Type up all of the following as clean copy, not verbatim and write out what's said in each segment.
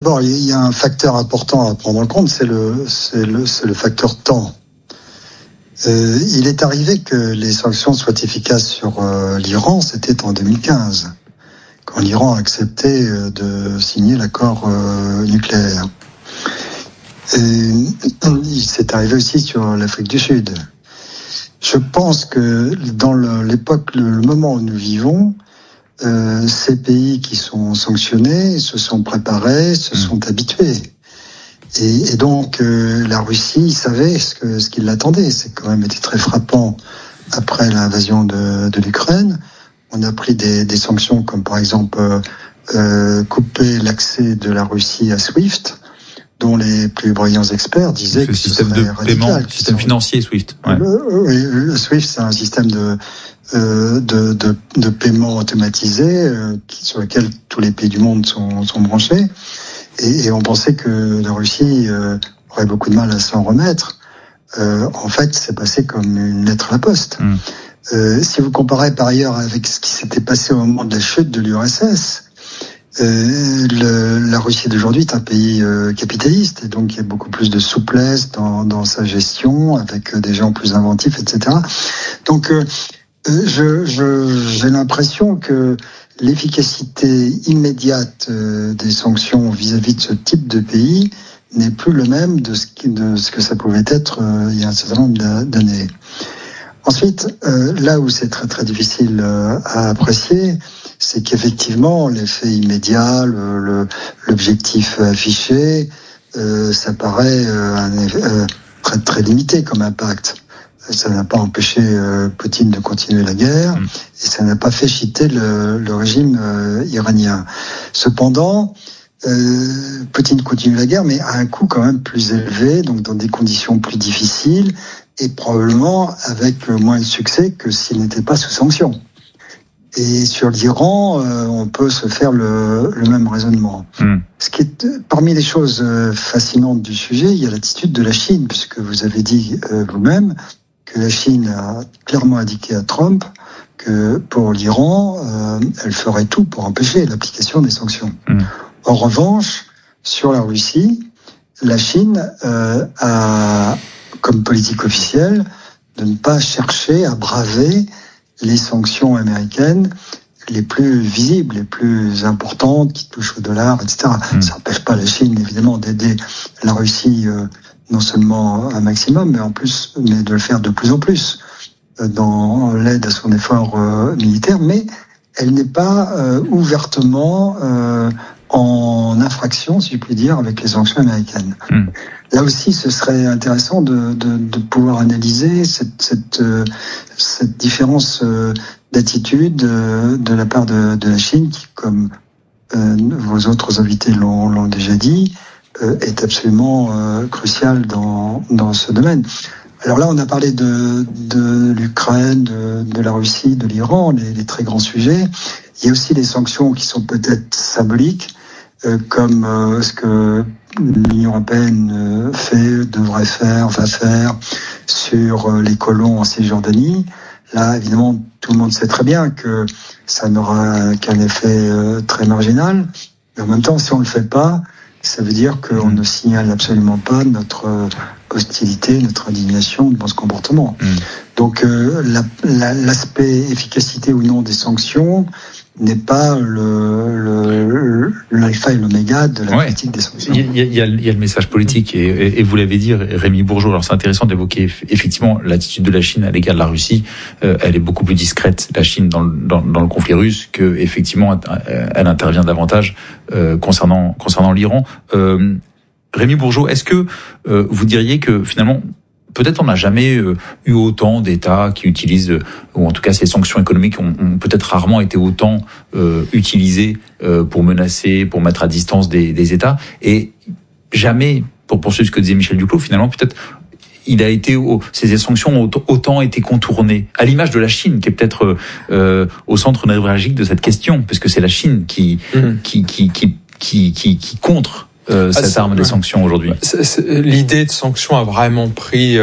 D'abord, il y a un facteur important à prendre en compte, c'est le facteur temps. Il est arrivé que les sanctions soient efficaces sur l'Iran, c'était en 2015, quand l'Iran a accepté de signer l'accord nucléaire. Et il s'est arrivé aussi sur l'Afrique du Sud. Je pense que dans l'époque, le moment où nous vivons, ces pays qui sont sanctionnés se sont préparés, se sont habitués. Et donc la Russie savait ce qui l'attendait. C'est quand même été très frappant après l'invasion de l'Ukraine. On a pris des sanctions comme par exemple couper l'accès de la Russie à SWIFT, dont les plus brillants experts disaient que ce système de paiement, système financier SWIFT. Ouais. Le SWIFT, c'est un système de paiement automatisé sur lequel tous les pays du monde sont branchés. Et on pensait que la Russie aurait beaucoup de mal à s'en remettre. En fait, c'est passé comme une lettre à la poste. Si vous comparez par ailleurs avec ce qui s'était passé au moment de la chute de l'URSS, la Russie d'aujourd'hui est un pays capitaliste, et donc il y a beaucoup plus de souplesse dans sa gestion, avec des gens plus inventifs, etc. Donc j'ai l'impression que l'efficacité immédiate des sanctions vis-à-vis de ce type de pays n'est plus le même de ce que ça pouvait être il y a un certain nombre d'années. Ensuite, là où c'est très très difficile à apprécier, c'est qu'effectivement l'effet immédiat, l'objectif affiché, ça paraît très très limité comme impact. Ça n'a pas empêché Poutine de continuer la guerre, et ça n'a pas fait chuter le régime iranien. Cependant, Poutine continue la guerre, mais à un coût quand même plus élevé, donc dans des conditions plus difficiles, et probablement avec moins de succès que s'il n'était pas sous sanction. Et sur l'Iran, on peut se faire le même raisonnement. Ce qui est parmi les choses fascinantes du sujet, il y a l'attitude de la Chine, puisque vous avez dit vous-même que la Chine a clairement indiqué à Trump que pour l'Iran, elle ferait tout pour empêcher l'application des sanctions. En revanche, sur la Russie, la Chine a comme politique officielle de ne pas chercher à braver les sanctions américaines les plus visibles, les plus importantes, qui touchent au dollar, etc. Ça n'empêche pas la Chine, évidemment, d'aider la Russie non seulement un maximum, mais de le faire de plus en plus dans l'aide à son effort militaire, mais elle n'est pas ouvertement en infraction, si je puis dire, avec les sanctions américaines. Là aussi, ce serait intéressant de pouvoir analyser cette différence d'attitude de la part de la Chine, qui, comme vos autres invités l'ont déjà dit, est absolument cruciale dans ce domaine. Alors là, on a parlé de l'Ukraine, de la Russie, de l'Iran, les très grands sujets. Il y a aussi des sanctions qui sont peut-être symboliques, comme ce que l'Union européenne devrait faire, va faire sur les colons en Cisjordanie. Là, évidemment, tout le monde sait très bien que ça n'aura qu'un effet très marginal. Mais en même temps, si on ne le fait pas, ça veut dire qu'on ne signale absolument pas notre hostilité, notre indignation devant ce comportement. Donc l'aspect efficacité ou non des sanctions n'est pas l'alpha et l'oméga de la politique des sanctions. Il y a le message politique, et vous l'avez dit, Rémi Bourgeault. Alors c'est intéressant d'évoquer effectivement l'attitude de la Chine à l'égard de la Russie. Elle est beaucoup plus discrète, la Chine, dans le conflit russe, que effectivement elle intervient davantage concernant l'Iran. Rémi Bourgeault, est-ce que vous diriez que finalement, peut-être on n'a jamais eu autant d'États qui utilisent, ou en tout cas ces sanctions économiques ont peut-être rarement été autant utilisées pour menacer, pour mettre à distance des États, et jamais, pour poursuivre ce que disait Michel Duclos, finalement peut-être ces sanctions ont autant été contournées, à l'image de la Chine, qui est peut-être au centre névralgique de cette question, puisque c'est la Chine qui contre cette arme des sanctions aujourd'hui? L'idée de sanctions a vraiment pris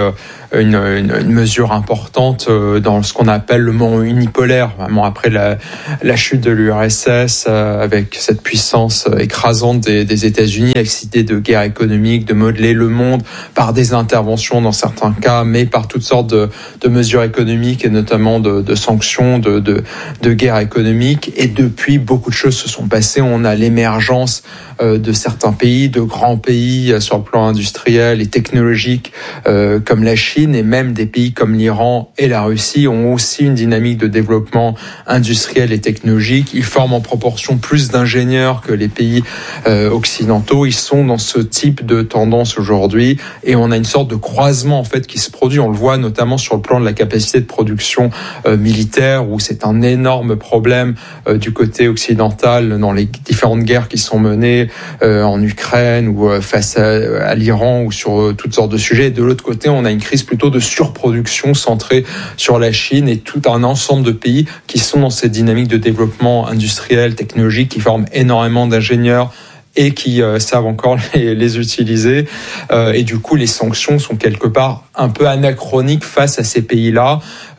une mesure importante dans ce qu'on appelle le monde unipolaire, vraiment après la chute de l'URSS, avec cette puissance écrasante des États-Unis, avec cette idée de guerre économique, de modeler le monde par des interventions dans certains cas, mais par toutes sortes de mesures économiques et notamment de sanctions, de guerre économique. Et depuis, beaucoup de choses se sont passées. On a l'émergence de certains pays, de grands pays sur le plan industriel et technologique, comme la Chine, et même des pays comme l'Iran et la Russie ont aussi une dynamique de développement industriel et technologique. Ils forment en proportion plus d'ingénieurs que les pays occidentaux. Ils sont dans ce type de tendance aujourd'hui, et on a une sorte de croisement en fait qui se produit. On le voit notamment sur le plan de la capacité de production militaire, où c'est un énorme problème du côté occidental dans les différentes guerres qui sont menées en Ukraine ou face à l'Iran ou sur toutes sortes de sujets. Et de l'autre côté, on a une crise plutôt de surproduction centrée sur la Chine et tout un ensemble de pays qui sont dans cette dynamique de développement industriel, technologique, qui forment énormément d'ingénieurs et qui savent encore les utiliser. Et du coup, les sanctions sont quelque part un peu anachroniques face à ces pays-là.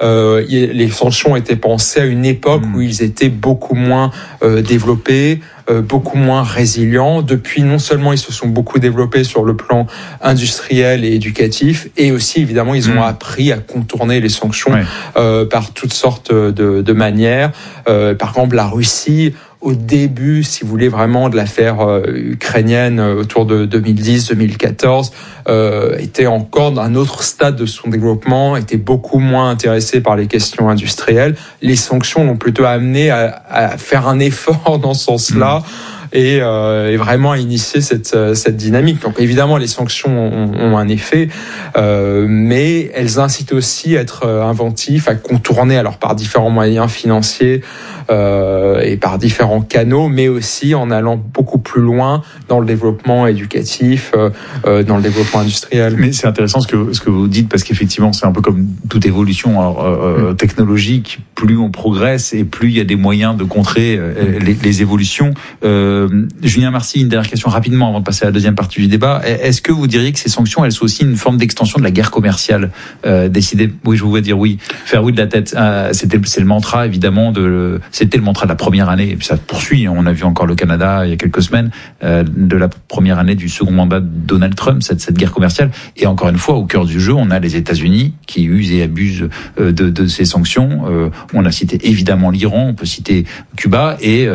Les sanctions étaient pensées à une époque où ils étaient beaucoup moins développés, beaucoup moins résilients. Depuis, non seulement ils se sont beaucoup développés sur le plan industriel et éducatif, et aussi, évidemment, ils ont appris à contourner les sanctions par toutes sortes de manières. Par exemple, la Russie, au début, si vous voulez, vraiment de l'affaire ukrainienne autour de 2010-2014, était encore dans un autre stade de son développement, était beaucoup moins intéressé par les questions industrielles. Les sanctions l'ont plutôt amené à faire un effort dans ce sens-là. Et vraiment à initier cette dynamique. Donc évidemment, les sanctions ont un effet, mais elles incitent aussi à être inventifs, à contourner alors par différents moyens financiers et par différents canaux, mais aussi en allant beaucoup plus loin dans le développement éducatif, dans le développement industriel. Mais c'est intéressant ce que vous dites, parce qu'effectivement, c'est un peu comme toute évolution technologique. Plus on progresse et plus il y a des moyens de contrer les évolutions. Julien Marcy, une dernière question rapidement avant de passer à la deuxième partie du débat. Est-ce que vous diriez que ces sanctions, elles sont aussi une forme d'extension de la guerre commerciale décidée? Oui, je vous vois dire oui. Faire oui de la tête. C'est le mantra, évidemment, c'était le mantra de la première année, et puis ça poursuit. On a vu encore le Canada il y a quelques semaines, de la première année du second mandat de Donald Trump, cette guerre commerciale. Et encore une fois, au cœur du jeu, on a les États-Unis qui usent et abusent de ces sanctions. On a cité évidemment l'Iran, on peut citer Cuba, et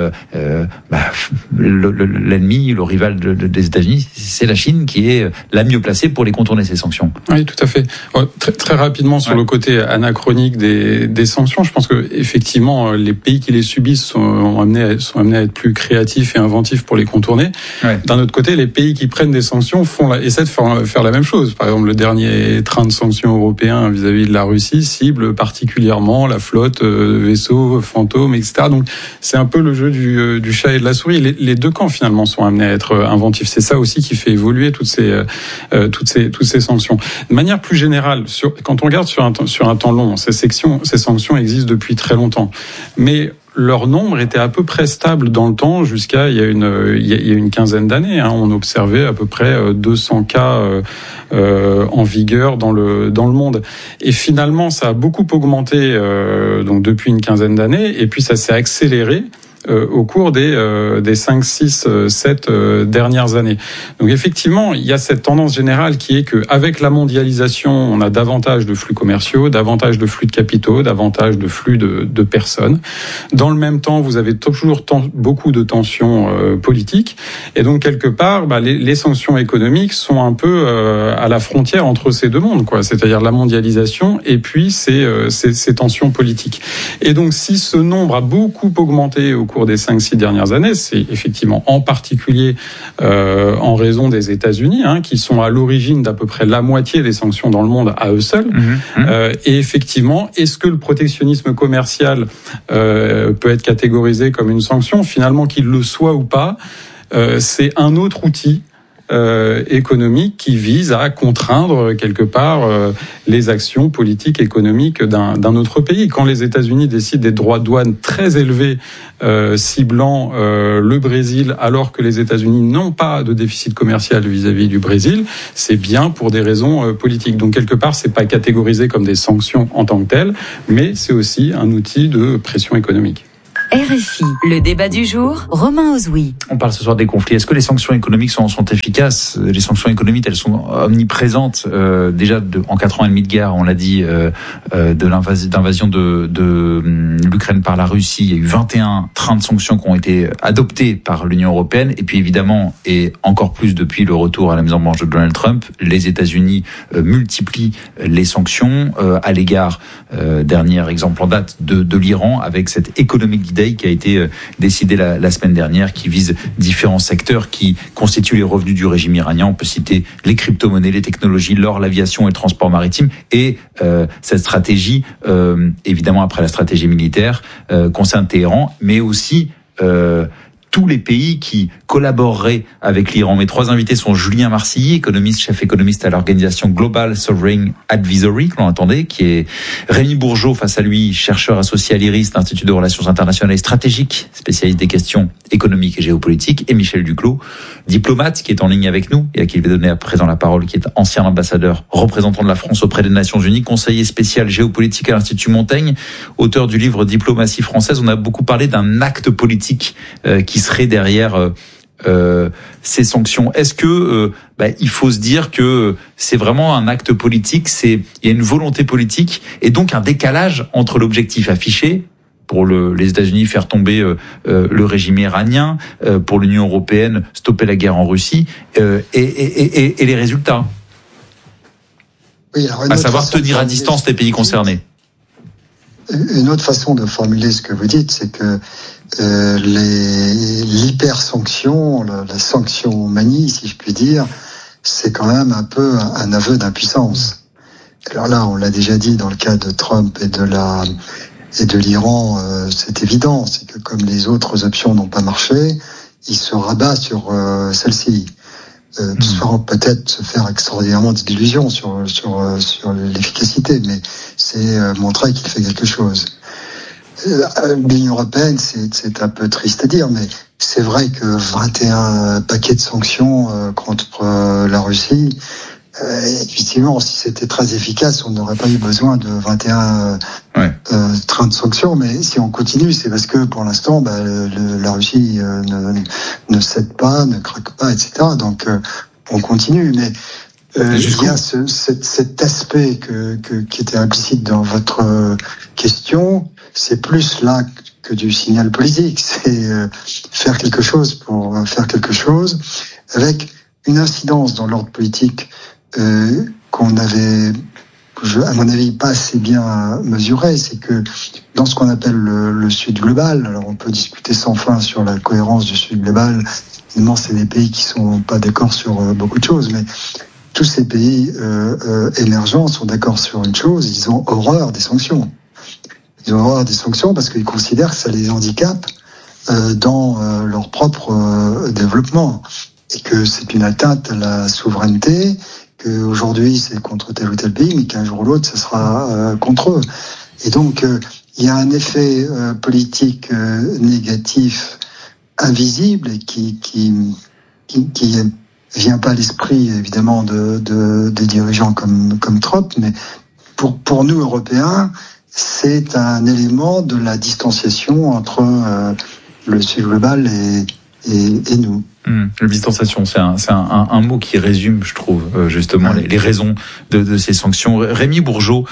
l'ennemi, le rival des États-Unis, c'est la Chine qui est la mieux placée pour les contourner, ces sanctions. Oui, tout à fait. Très, très rapidement sur le côté anachronique des sanctions, je pense que effectivement les pays qui les subissent sont amenés à être plus créatifs et inventifs pour les contourner. Ouais. D'un autre côté, les pays qui prennent des sanctions essaient de faire la même chose. Par exemple, le dernier train de sanctions européen vis-à-vis de la Russie cible particulièrement la flotte vaisseaux fantômes, etc. Donc c'est un peu le jeu du chat et de la souris. Les deux camps finalement sont amenés à être inventifs. C'est ça aussi qui fait évoluer toutes ces sanctions. De manière plus générale, quand on regarde sur un temps long, ces sanctions existent depuis très longtemps. Mais leur nombre était à peu près stable dans le temps jusqu'à il y a une quinzaine d'années. On observait à peu près 200 cas en vigueur dans le monde. Et finalement, ça a beaucoup augmenté donc depuis une quinzaine d'années. Et puis ça s'est accéléré au cours des 5, 6, 7 dernières années. Donc effectivement, il y a cette tendance générale qui est que avec la mondialisation, on a davantage de flux commerciaux, davantage de flux de capitaux, davantage de flux de personnes. Dans le même temps, vous avez toujours beaucoup de tensions politiques, et donc quelque part, les sanctions économiques sont un peu à la frontière entre ces deux mondes, quoi. C'est-à-dire la mondialisation et puis ces tensions politiques. Et donc, si ce nombre a beaucoup augmenté au cours des 5-6 dernières années, c'est effectivement en particulier en raison des États-Unis, qui sont à l'origine d'à peu près la moitié des sanctions dans le monde à eux seuls. Et effectivement, est-ce que le protectionnisme commercial peut être catégorisé comme une sanction? Finalement, qu'il le soit ou pas, c'est un autre outil économiques qui visent à contraindre quelque part les actions politiques économiques d'un autre pays. Quand les États-Unis décident des droits de douane très élevés ciblant le Brésil, alors que les États-Unis n'ont pas de déficit commercial vis-à-vis du Brésil, c'est bien pour des raisons politiques. Donc quelque part, c'est pas catégorisé comme des sanctions en tant que telles, mais c'est aussi un outil de pression économique. RFI, le débat du jour, Romain Ozoui. On parle ce soir des conflits. Est-ce que les sanctions économiques sont efficaces ? Les sanctions économiques, elles sont omniprésentes. Déjà, en 4 ans et demi de guerre, on l'a dit, de l'invasion de l'Ukraine par la Russie, il y a eu 21 trains de sanctions qui ont été adoptés par l'Union européenne. Et puis évidemment, et encore plus depuis le retour à la Maison-Blanche de Donald Trump, les États-Unis multiplient les sanctions à l'égard, dernier exemple en date, de l'Iran, avec cette Economic Day qui a été décidé la semaine dernière, qui vise différents secteurs qui constituent les revenus du régime iranien. On peut citer les crypto-monnaies, les technologies, l'or, l'aviation et le transport maritime. Et cette stratégie, évidemment après la stratégie militaire, concerne Téhéran, mais aussi tous les pays qui collaboreraient avec l'Iran. Mes 3 invités sont Julien Marcilly, chef économiste à l'organisation Global Sovereign Advisory, que l'on attendait, qui est Rémi Bourgeault, face à lui, chercheur associé à l'IRIS, l'Institut de Relations Internationales et Stratégiques, spécialiste des questions économiques et géopolitiques, et Michel Duclos, diplomate, qui est en ligne avec nous, et à qui il va donner à présent la parole, qui est ancien ambassadeur, représentant de la France auprès des Nations Unies, conseiller spécial géopolitique à l'Institut Montaigne, auteur du livre Diplomatie française. On a beaucoup parlé d'un acte politique qui serait derrière ces sanctions. Est-ce que il faut se dire que c'est vraiment un acte politique, il y a une volonté politique et donc un décalage entre l'objectif affiché pour les États-Unis, faire tomber le régime iranien, pour l'Union européenne, stopper la guerre en Russie, et les résultats, oui, alors à savoir tenir à distance les pays concernés. Une autre façon de formuler ce que vous dites, c'est que l'hyper-sanction, la sanction-manie, si je puis dire, c'est quand même un peu un aveu d'impuissance. Alors là, on l'a déjà dit dans le cas de Trump et de l'Iran, c'est évident, c'est que comme les autres options n'ont pas marché, il se rabat sur celle-ci. Sans peut-être se faire extraordinairement d'illusions sur l'efficacité, mais c'est montrer qu'il fait quelque chose. L'Union européenne, c'est un peu triste à dire, mais c'est vrai que 21 paquets de sanctions contre la Russie, effectivement, si c'était très efficace, on n'aurait pas eu besoin de 21 trains de sanctions, mais si on continue, c'est parce que pour l'instant, la Russie ne cède pas, ne craque pas, etc. Donc on continue, mais il y a cet aspect qui était implicite dans votre question. C'est plus là que du signal politique. C'est faire quelque chose pour faire quelque chose, avec une incidence dans l'ordre politique qu'on avait, à mon avis, pas assez bien mesuré. C'est que dans ce qu'on appelle le Sud global, alors on peut discuter sans fin sur la cohérence du Sud global. Évidemment, c'est des pays qui sont pas d'accord sur beaucoup de choses, mais tous ces pays émergents sont d'accord sur une chose: ils ont horreur des sanctions. Ils ont horreur des sanctions parce qu'ils considèrent que ça les handicape dans leur propre développement, et que c'est une atteinte à la souveraineté, qu'aujourd'hui c'est contre tel ou tel pays, mais qu'un jour ou l'autre ça sera contre eux. Et donc il y a un effet politique négatif invisible et qui vient pas à l'esprit évidemment des dirigeants comme Trump, mais pour nous Européens, c'est un élément de la distanciation entre le Sud global et nous. La distanciation, c'est un mot qui résume, je trouve, justement les raisons de ces sanctions. Rémi Bourgeot,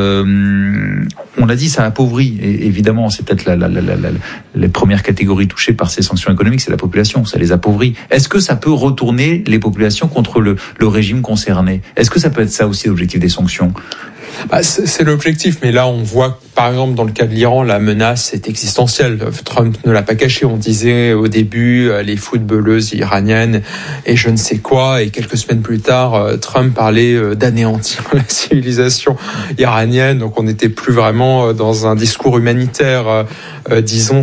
on l'a dit, ça appauvrit. Et évidemment, c'est peut-être les premières catégories touchées par ces sanctions économiques, c'est la population, ça les appauvrit. Est-ce que ça peut retourner les populations contre le régime concerné ? Est-ce que ça peut être ça aussi l'objectif des sanctions ? C'est l'objectif, mais là on voit par exemple dans le cas de l'Iran, la menace est existentielle. Trump ne l'a pas caché. On disait au début les footballeuses iraniennes et je ne sais quoi, et quelques semaines plus tard, Trump parlait d'anéantir la civilisation iranienne. Donc on n'était plus vraiment dans un discours humanitaire, disons.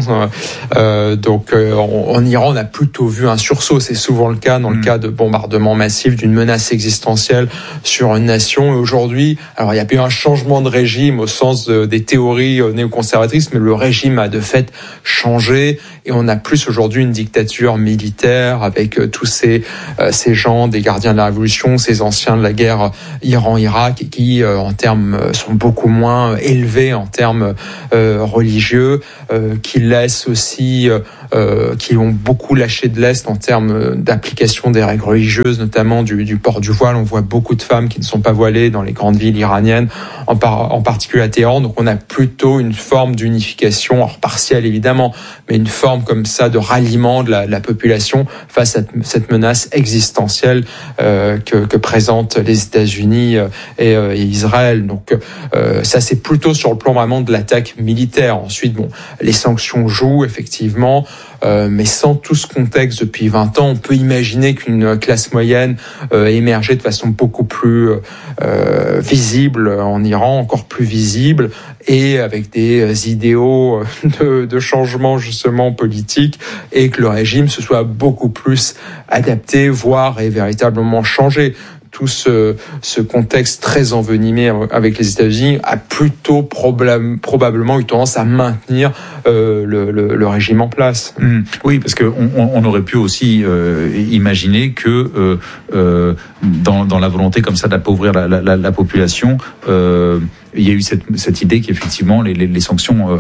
Donc en Iran, on a plutôt vu un sursaut. C'est souvent le cas dans le cas de bombardements massifs, d'une menace existentielle sur une nation. Et aujourd'hui, alors il y a eu un changement de régime au sens des théories néoconservatrices, mais le régime a de fait changé et on a plus aujourd'hui une dictature militaire avec tous ces gens des gardiens de la révolution, ces anciens de la guerre Iran-Irak qui en termes sont beaucoup moins élevés en termes religieux, qui laissent aussi qui ont beaucoup lâché de l'est en termes d'application des règles religieuses, notamment du port du voile. On voit beaucoup de femmes qui ne sont pas voilées dans les grandes villes iraniennes, en particulier à Téhéran. Donc on a plutôt une forme d'unification, alors partielle évidemment, mais une forme comme ça de ralliement de la population face à cette menace existentielle que présentent les États-Unis et Israël. Donc ça c'est plutôt sur le plan vraiment de l'attaque militaire. Ensuite, les sanctions jouent effectivement. Mais sans tout ce contexte depuis 20 ans, on peut imaginer qu'une classe moyenne émergeait de façon beaucoup plus visible en Iran, encore plus visible, et avec des idéaux de changement justement politique, et que le régime se soit beaucoup plus adapté, voire ait véritablement changé. Tout ce contexte très envenimé avec les États-Unis a plutôt probablement eu tendance à maintenir le régime en place. Oui, parce que on aurait pu aussi imaginer que dans la volonté comme ça d'appauvrir la population, il y a eu cette idée qu'effectivement les sanctions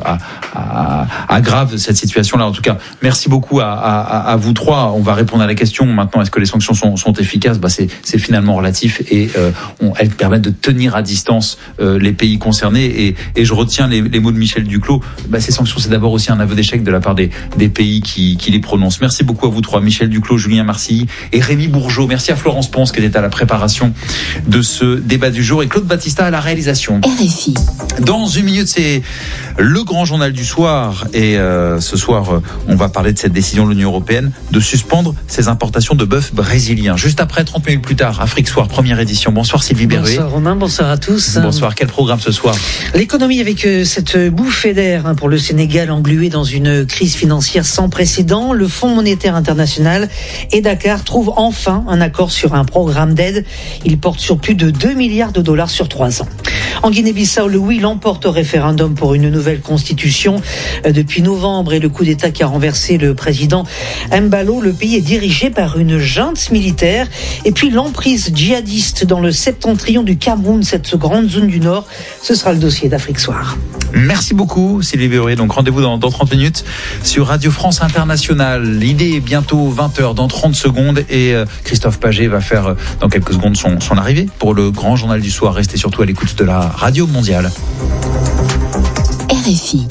aggravent cette situation-là. En tout cas, merci beaucoup à vous trois. On va répondre à la question maintenant. Est-ce que les sanctions sont efficaces ? C'est finalement relatif et elles permettent de tenir à distance les pays concernés. Et je retiens les mots de Michel Duclos. Ces sanctions, c'est d'abord aussi un aveu d'échec de la part des pays qui les prononcent. Merci beaucoup à vous trois, Michel Duclos, Julien Marcilly et Rémi Bourgeot. Merci à Florence Ponce qui était à la préparation de ce débat du jour et Claude Battista à la réalisation. RFI. Dans une minute, c'est le grand journal du soir. Et ce soir, on va parler de cette décision de l'Union européenne de suspendre ses importations de bœuf brésilien. Juste après, 30 minutes plus tard, Afrique Soir, première édition. Bonsoir Sylvie Berruet. Bonsoir Romain, bonsoir à tous. Bonsoir, quel programme ce soir ? L'économie avec cette bouffée d'air pour le Sénégal englué dans une crise financière sans précédent. Le Fonds monétaire international et Dakar trouvent enfin un accord sur un programme d'aide. Il porte sur plus de 2 milliards de dollars sur 3 ans. En Guinée-Bissau, le oui l'emporte au référendum pour une nouvelle constitution. Depuis novembre et le coup d'État qui a renversé le président Embalo, le pays est dirigé par une junte militaire. Et puis l'emprise djihadiste dans le septentrion du Cameroun, cette grande zone du Nord, ce sera le dossier d'Afrique Soir. Merci beaucoup Sylvie Berruet. Donc rendez-vous dans 30 minutes sur Radio France Internationale. L'idée est bientôt 20h, dans 30 secondes. Et Christophe Paget va faire dans quelques secondes son arrivée pour le grand journal du soir. Restez surtout à l'écoute de la Radio Mondiale. RFI.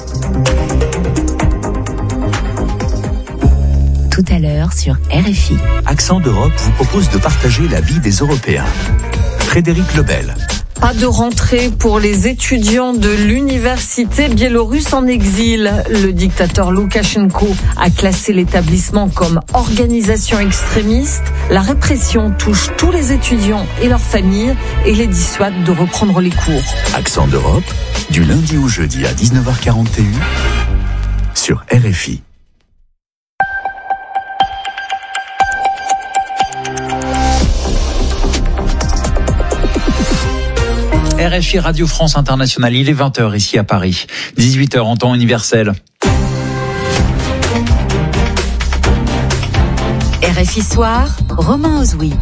Tout à l'heure sur RFI. Accent d'Europe vous propose de partager la vie des Européens. Frédéric Lebel. Pas de rentrée pour les étudiants de l'université biélorusse en exil. Le dictateur Loukachenko a classé l'établissement comme organisation extrémiste. La répression touche tous les étudiants et leurs familles et les dissuade de reprendre les cours. Accent d'Europe, du lundi au jeudi à 19h41 sur RFI. RFI Radio France Internationale, il est 20h ici à Paris, 18h en temps universel. RFI Soir, Romain Ozoui.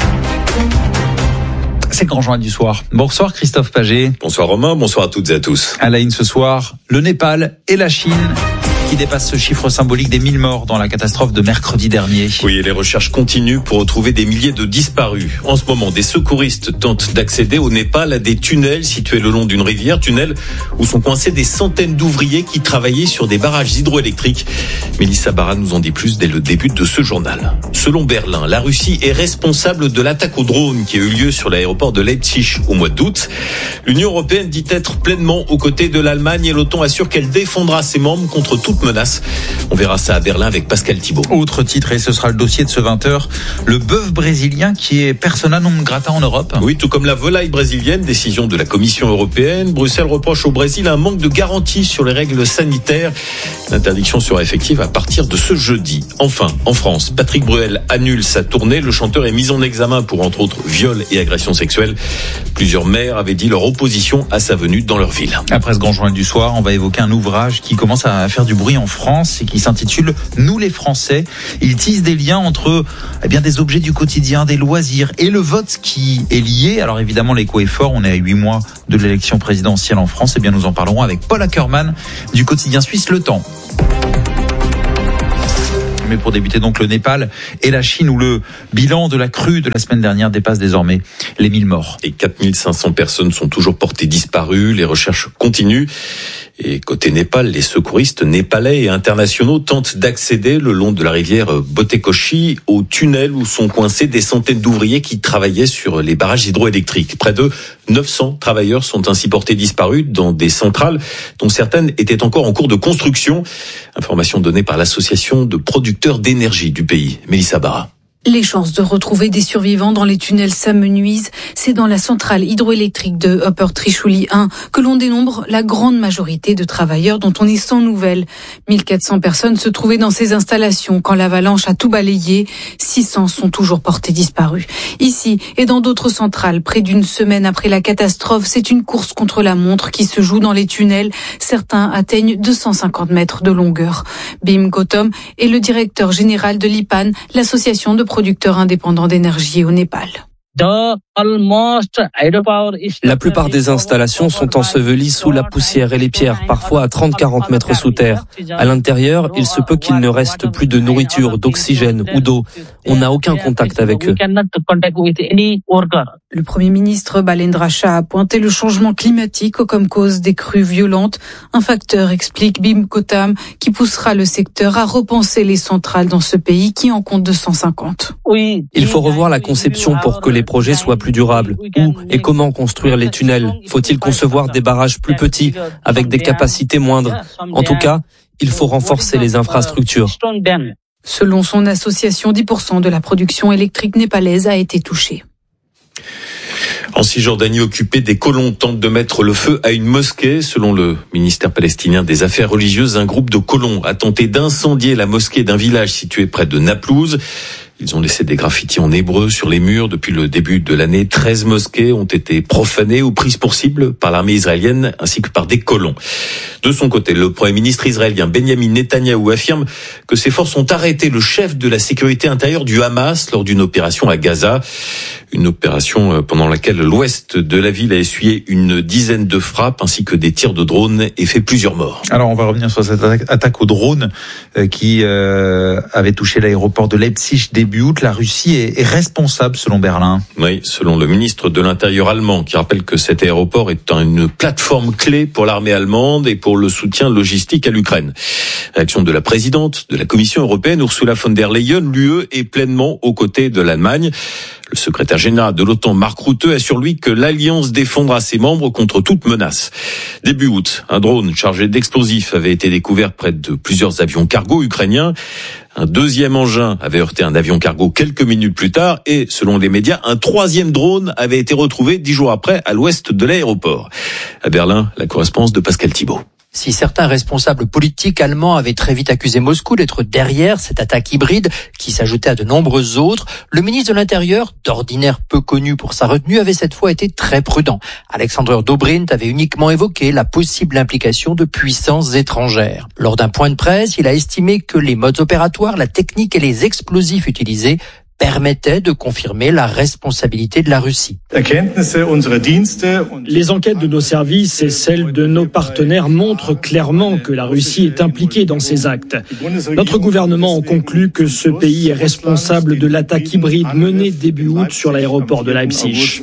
C'est le grand journal du soir. Bonsoir Christophe Paget. Bonsoir Romain, bonsoir à toutes et à tous. À la une ce soir, le Népal et la Chine qui dépasse ce chiffre symbolique des 1000 morts dans la catastrophe de mercredi dernier. Oui, et les recherches continuent pour retrouver des milliers de disparus. En ce moment, des secouristes tentent d'accéder au Népal à des tunnels situés le long d'une rivière, tunnels où sont coincés des centaines d'ouvriers qui travaillaient sur des barrages hydroélectriques. Mélissa Barra nous en dit plus dès le début de ce journal. Selon Berlin, la Russie est responsable de l'attaque au drone qui a eu lieu sur l'aéroport de Leipzig au mois d'août. L'Union européenne dit être pleinement aux côtés de l'Allemagne et l'OTAN assure qu'elle défendra ses membres contre toute menace. On verra ça à Berlin avec Pascal Thibault. Autre titre, et ce sera le dossier de ce 20h, le bœuf brésilien qui est persona non grata en Europe. Oui, tout comme la volaille brésilienne, décision de la Commission européenne. Bruxelles reproche au Brésil un manque de garantie sur les règles sanitaires. L'interdiction sera effective à partir de ce jeudi. Enfin, en France, Patrick Bruel annule sa tournée. Le chanteur est mis en examen pour, entre autres, viol et agression sexuelle. Plusieurs maires avaient dit leur opposition à sa venue dans leur ville. Après ce grand journal du soir, on va évoquer un ouvrage qui commence à faire du bruit en France et qui s'intitule « Nous les Français ». Il tisse des liens entre des objets du quotidien, des loisirs et le vote qui est lié. Alors évidemment, l'écho est fort. On est à 8 mois de l'élection présidentielle en France. Nous en parlerons avec Paul Ackermann du quotidien suisse Le Temps. Mais pour débuter donc le Népal et la Chine où le bilan de la crue de la semaine dernière dépasse désormais les 1000 morts. Et 4500 personnes sont toujours portées disparues. Les recherches continuent. Et côté Népal, les secouristes népalais et internationaux tentent d'accéder le long de la rivière Botekoshi au tunnel où sont coincés des centaines d'ouvriers qui travaillaient sur les barrages hydroélectriques. Près de 900 travailleurs sont ainsi portés disparus dans des centrales dont certaines étaient encore en cours de construction. Information donnée par l'association de producteurs d'énergie du pays. Mélissa Barra. Les chances de retrouver des survivants dans les tunnels s'amenuisent. C'est dans la centrale hydroélectrique de Upper Trishuli 1 que l'on dénombre la grande majorité de travailleurs dont on est sans nouvelles. 1400 personnes se trouvaient dans ces installations quand l'avalanche a tout balayé. 600 sont toujours portés disparus. Ici et dans d'autres centrales, près d'une semaine après la catastrophe, c'est une course contre la montre qui se joue dans les tunnels. Certains atteignent 250 mètres de longueur. Bim Gautam est le directeur général de l'IPAN, l'association de producteurs indépendants d'énergie au Népal. La plupart des installations sont ensevelies sous la poussière et les pierres, parfois à 30-40 mètres sous terre. À l'intérieur, il se peut qu'il ne reste plus de nourriture, d'oxygène ou d'eau. On n'a aucun contact avec eux. Le Premier ministre Balendra Shah a pointé le changement climatique comme cause des crues violentes. Un facteur, explique Bim Gautam, qui poussera le secteur à repenser les centrales dans ce pays qui en compte 250. Il faut revoir la conception pour que les projets soient plus durables. Où et comment construire les tunnels? Faut-il concevoir des barrages plus petits, avec des capacités moindres? En tout cas, il faut renforcer les infrastructures. Selon son association, 10% de la production électrique népalaise a été touchée. En Cisjordanie occupée, des colons tentent de mettre le feu à une mosquée. Selon le ministère palestinien des Affaires religieuses, un groupe de colons a tenté d'incendier la mosquée d'un village situé près de Naplouse. Ils ont laissé des graffitis en hébreu sur les murs. Depuis le début de l'année, 13 mosquées ont été profanées ou prises pour cible par l'armée israélienne ainsi que par des colons. De son côté, le Premier ministre israélien Benjamin Netanyahou affirme que ses forces ont arrêté le chef de la sécurité intérieure du Hamas lors d'une opération à Gaza. Une opération pendant laquelle l'ouest de la ville a essuyé une dizaine de frappes ainsi que des tirs de drones et fait plusieurs morts. Alors on va revenir sur cette attaque au drone qui avait touché l'aéroport de Leipzig début août. La Russie est responsable selon Berlin. Oui, selon le ministre de l'Intérieur allemand qui rappelle que cet aéroport est une plateforme clé pour l'armée allemande et pour le soutien logistique à l'Ukraine. Réaction de la présidente de la Commission européenne, Ursula von der Leyen, l'UE est pleinement aux côtés de l'Allemagne. Le secrétaire général de l'OTAN, Mark Rutte, assure lui que l'Alliance défendra ses membres contre toute menace. Début août, un drone chargé d'explosifs avait été découvert près de plusieurs avions cargo ukrainiens. Un deuxième engin avait heurté un avion cargo quelques minutes plus tard et, selon les médias, un troisième drone avait été retrouvé 10 jours après à l'ouest de l'aéroport. À Berlin, la correspondance de Pascal Thibault. Si certains responsables politiques allemands avaient très vite accusé Moscou d'être derrière cette attaque hybride qui s'ajoutait à de nombreuses autres, le ministre de l'Intérieur, d'ordinaire peu connu pour sa retenue, avait cette fois été très prudent. Alexander Dobrindt avait uniquement évoqué la possible implication de puissances étrangères. Lors d'un point de presse, il a estimé que les modes opératoires, la technique et les explosifs utilisés permettait de confirmer la responsabilité de la Russie. Les enquêtes de nos services et celles de nos partenaires montrent clairement que la Russie est impliquée dans ces actes. Notre gouvernement en conclut que ce pays est responsable de l'attaque hybride menée début août sur l'aéroport de Leipzig.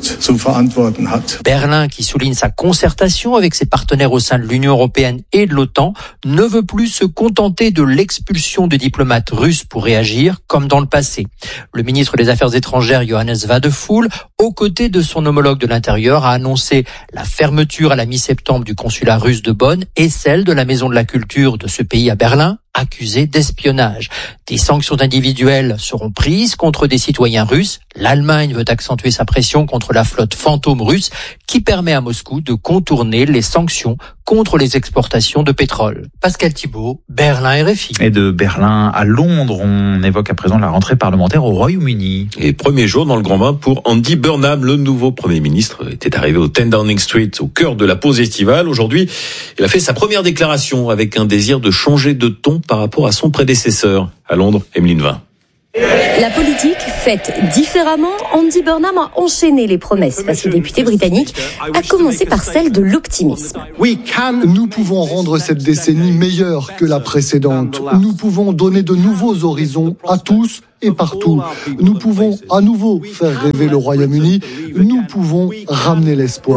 Berlin, qui souligne sa concertation avec ses partenaires au sein de l'Union européenne et de l'OTAN, ne veut plus se contenter de l'expulsion de diplomates russes pour réagir comme dans le passé. Le ministre des Affaires étrangères, Johannes Wadephul, aux côtés de son homologue de l'Intérieur, a annoncé la fermeture à la mi-septembre du consulat russe de Bonn et celle de la Maison de la Culture de ce pays à Berlin, accusés d'espionnage. Des sanctions individuelles seront prises contre des citoyens russes. L'Allemagne veut accentuer sa pression contre la flotte fantôme russe qui permet à Moscou de contourner les sanctions contre les exportations de pétrole. Pascal Thibault, Berlin RFI. Et de Berlin à Londres, on évoque à présent la rentrée parlementaire au Royaume-Uni. Et premier jour dans le grand bain pour Andy Burnham, le nouveau Premier ministre, était arrivé au 10 Downing Street, au cœur de la pause estivale. Aujourd'hui, il a fait sa première déclaration avec un désir de changer de ton par rapport à son prédécesseur. À Londres, Emeline Vin. La politique faite différemment, Andy Burnham a enchaîné les promesses face aux députés britanniques, à commencer par celle de l'optimisme. Nous pouvons rendre cette décennie meilleure que la précédente. Nous pouvons donner de nouveaux horizons à tous et partout. Nous pouvons à nouveau faire rêver le Royaume-Uni. Nous pouvons ramener l'espoir.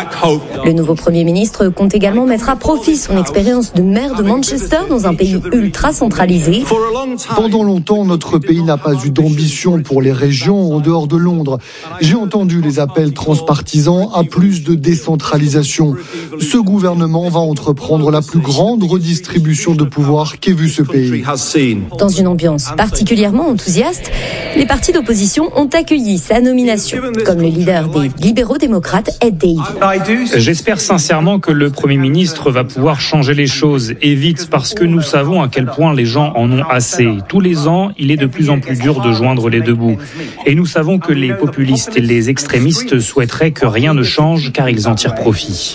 Le nouveau Premier ministre compte également mettre à profit son expérience de maire de Manchester dans un pays ultra centralisé. Pendant longtemps, notre pays n'a pas eu d'ambition pour les régions en dehors de Londres. J'ai entendu les appels transpartisans à plus de décentralisation. Ce gouvernement va entreprendre la plus grande redistribution de pouvoir qu'ait vu ce pays. Dans une ambiance particulièrement enthousiaste, les partis d'opposition ont accueilli sa nomination, comme le leader des libéraux-démocrates, Ed Davey. J'espère sincèrement que le Premier ministre va pouvoir changer les choses, et vite, parce que nous savons à quel point les gens en ont assez. Tous les ans, il est de plus en plus dur de joindre les deux bouts. Et nous savons que les populistes et les extrémistes souhaiteraient que rien ne change, car ils en tirent profit.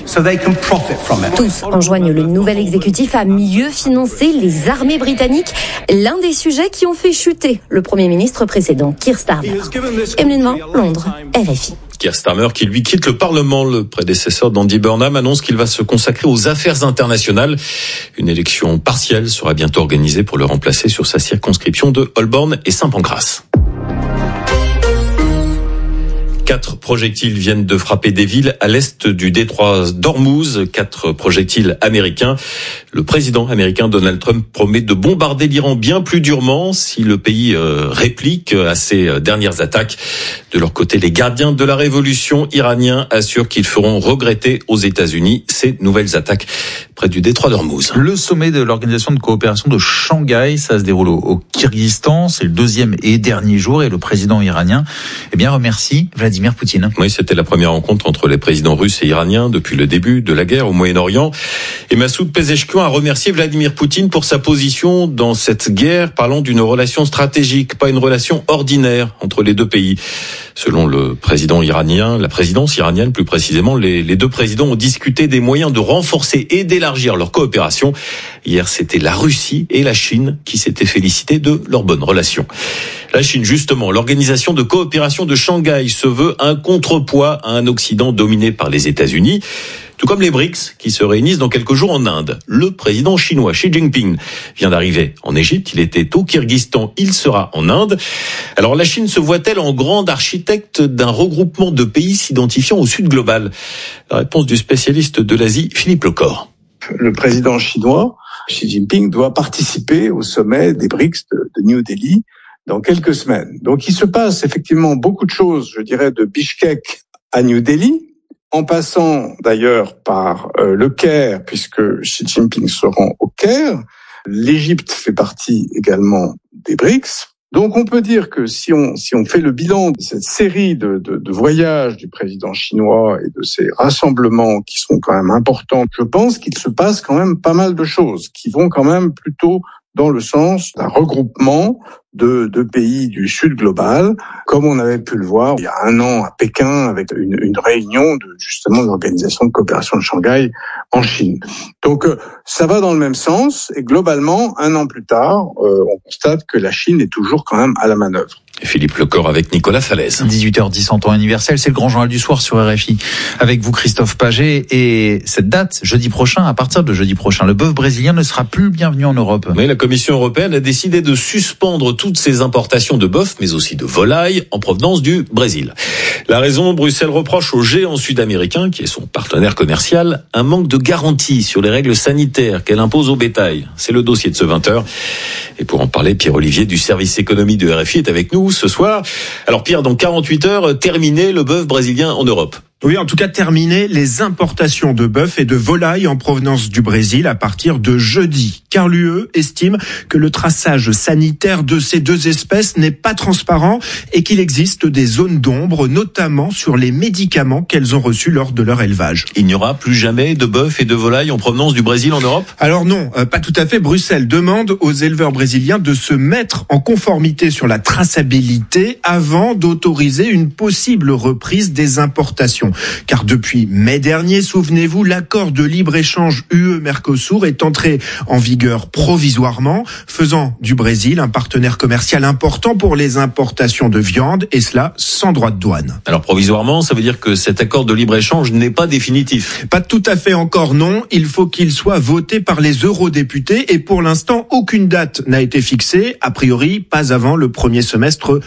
Tous enjoignent le nouvel exécutif à mieux financer les armées britanniques, l'un des sujets qui ont fait chuter le Premier ministre précédent, Keir Starmer. Emeline Vin, Londres, RFI. Keir Starmer, qui lui quitte le Parlement, le prédécesseur d'Andy Burnham, annonce qu'il va se consacrer aux affaires internationales. Une élection partielle sera bientôt organisée pour le remplacer sur sa circonscription de Holborn et Saint-Pancras. 4 projectiles viennent de frapper des villes à l'est du détroit d'Ormuz, 4 projectiles américains. Le président américain Donald Trump promet de bombarder l'Iran bien plus durement si le pays réplique à ces dernières attaques. De leur côté, les gardiens de la révolution iraniens assurent qu'ils feront regretter aux États-Unis ces nouvelles attaques près du détroit d'Ormuz. Le sommet de l'Organisation de coopération de Shanghai, ça se déroule au Kyrgyzstan. C'est le 2e et dernier jour et le président iranien remercie Vladimir Poutine. Oui, c'était la première rencontre entre les présidents russes et iraniens depuis le début de la guerre au Moyen-Orient. Et Massoud Pezeshkian a remercié Vladimir Poutine pour sa position dans cette guerre, parlant d'une relation stratégique, pas une relation ordinaire entre les deux pays. Selon le président iranien, la présidence iranienne plus précisément, les deux présidents ont discuté des moyens de renforcer et d'élargir leur coopération. Hier, c'était la Russie et la Chine qui s'étaient félicités de leur bonne relation. La Chine, justement, l'Organisation de coopération de Shanghai se veut un contrepoids à un Occident dominé par les États-Unis. Tout comme les BRICS qui se réunissent dans quelques jours en Inde. Le président chinois Xi Jinping vient d'arriver en Égypte. Il était au Kyrgyzstan, il sera en Inde. Alors la Chine se voit-elle en grande architecte d'un regroupement de pays s'identifiant au Sud global? La réponse du spécialiste de l'Asie, Philippe Lecor. Le président chinois, Xi Jinping, doit participer au sommet des BRICS de New Delhi dans quelques semaines. Donc il se passe effectivement beaucoup de choses, je dirais, de Bishkek à New Delhi, en passant d'ailleurs par le Caire, puisque Xi Jinping se rend au Caire. L'Égypte fait partie également des BRICS. Donc on peut dire que si on fait le bilan de cette série de voyages du président chinois et de ces rassemblements qui sont quand même importants, je pense qu'il se passe quand même pas mal de choses qui vont quand même plutôt dans le sens d'un regroupement de pays du Sud global, comme on avait pu le voir il y a un an à Pékin avec une réunion de justement l'Organisation de coopération de Shanghai en Chine. Donc ça va dans le même sens et globalement, un an plus tard, on constate que la Chine est toujours quand même à la manœuvre. Philippe Lecor avec Nicolas Falaise. 18h10 en temps universel, c'est le grand journal du soir sur RFI. Avec vous Christophe Paget, et cette date, jeudi prochain, à partir de jeudi prochain, le bœuf brésilien ne sera plus le bienvenu en Europe. Mais la Commission européenne a décidé de suspendre toutes ses importations de bœuf, mais aussi de volailles en provenance du Brésil. La raison, Bruxelles reproche au géant sud-américain, qui est son partenaire commercial, un manque de garantie sur les règles sanitaires qu'elle impose au bétail. C'est le dossier de ce 20h. Et pour en parler, Pierre-Olivier du service économie de RFI est avec nous ce soir. Alors Pierre, dans 48 heures, terminer le bœuf brésilien en Europe. Oui, en tout cas, terminer les importations de bœuf et de volailles en provenance du Brésil à partir de jeudi. Car l'UE estime que le traçage sanitaire de ces deux espèces n'est pas transparent et qu'il existe des zones d'ombre, notamment sur les médicaments qu'elles ont reçus lors de leur élevage. Il n'y aura plus jamais de bœuf et de volailles en provenance du Brésil en Europe ? Alors non, pas tout à fait. Bruxelles demande aux éleveurs brésiliens de se mettre en conformité sur la traçabilité avant d'autoriser une possible reprise des importations. Car depuis mai dernier, souvenez-vous, l'accord de libre-échange UE-Mercosur est entré en vigueur provisoirement, faisant du Brésil un partenaire commercial important pour les importations de viande, et cela sans droit de douane. Alors provisoirement, ça veut dire que cet accord de libre-échange n'est pas définitif ? Pas tout à fait encore, non. Il faut qu'il soit voté par les eurodéputés, et pour l'instant, aucune date n'a été fixée, a priori pas avant le premier semestre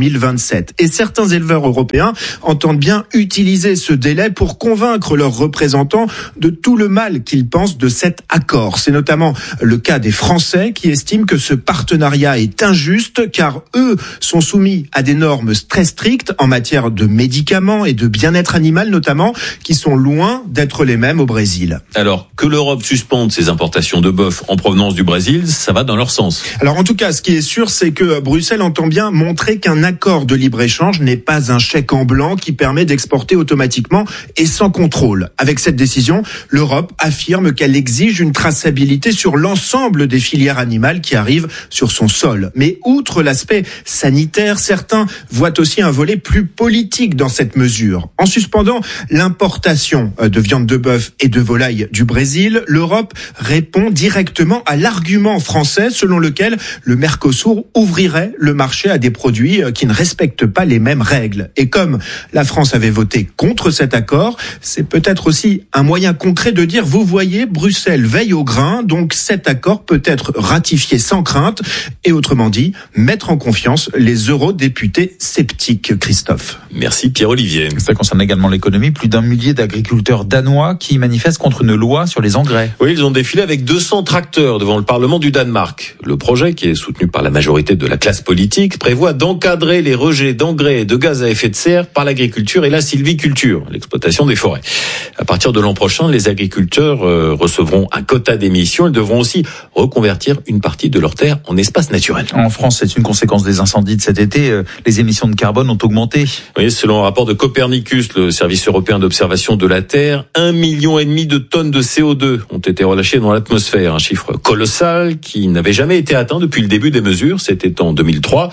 2027. Et certains éleveurs européens entendent bien utiliser ce délai pour convaincre leurs représentants de tout le mal qu'ils pensent de cet accord. C'est notamment le cas des Français qui estiment que ce partenariat est injuste car eux sont soumis à des normes très strictes en matière de médicaments et de bien-être animal notamment, qui sont loin d'être les mêmes au Brésil. Alors, que l'Europe suspende ses importations de bœuf en provenance du Brésil, ça va dans leur sens. Alors en tout cas, ce qui est sûr, c'est que Bruxelles entend bien montrer qu'un accord de libre-échange n'est pas un chèque en blanc qui permet d'exporter automatiquement et sans contrôle. Avec cette décision, l'Europe affirme qu'elle exige une traçabilité sur l'ensemble des filières animales qui arrivent sur son sol. Mais outre l'aspect sanitaire, certains voient aussi un volet plus politique dans cette mesure. En suspendant l'importation de viande de bœuf et de volaille du Brésil, l'Europe répond directement à l'argument français selon lequel le Mercosur ouvrirait le marché à des produits qui ne respectent pas les mêmes règles. Et comme la France avait voté contre cet accord, c'est peut-être aussi un moyen concret de dire, vous voyez, Bruxelles veille au grain, donc cet accord peut être ratifié sans crainte, et autrement dit, mettre en confiance les eurodéputés sceptiques, Christophe. Merci Pierre-Olivier. Ça concerne également l'économie, plus d'1 millier d'agriculteurs danois qui manifestent contre une loi sur les engrais. Oui, ils ont défilé avec 200 tracteurs devant le Parlement du Danemark. Le projet, qui est soutenu par la majorité de la classe politique, prévoit d'encadrer les rejets d'engrais et de gaz à effet de serre par l'agriculture et la sylviculture, l'exploitation des forêts. À partir de l'an prochain, les agriculteurs recevront un quota d'émissions. Ils devront aussi reconvertir une partie de leurs terres en espace naturel. En France, c'est une conséquence des incendies de cet été. Les émissions de carbone ont augmenté. Oui, selon un rapport de Copernicus, le service européen d'observation de la Terre, 1,5 million de tonnes de CO2 ont été relâchées dans l'atmosphère. Un chiffre colossal qui n'avait jamais été atteint depuis le début des mesures. C'était en 2003.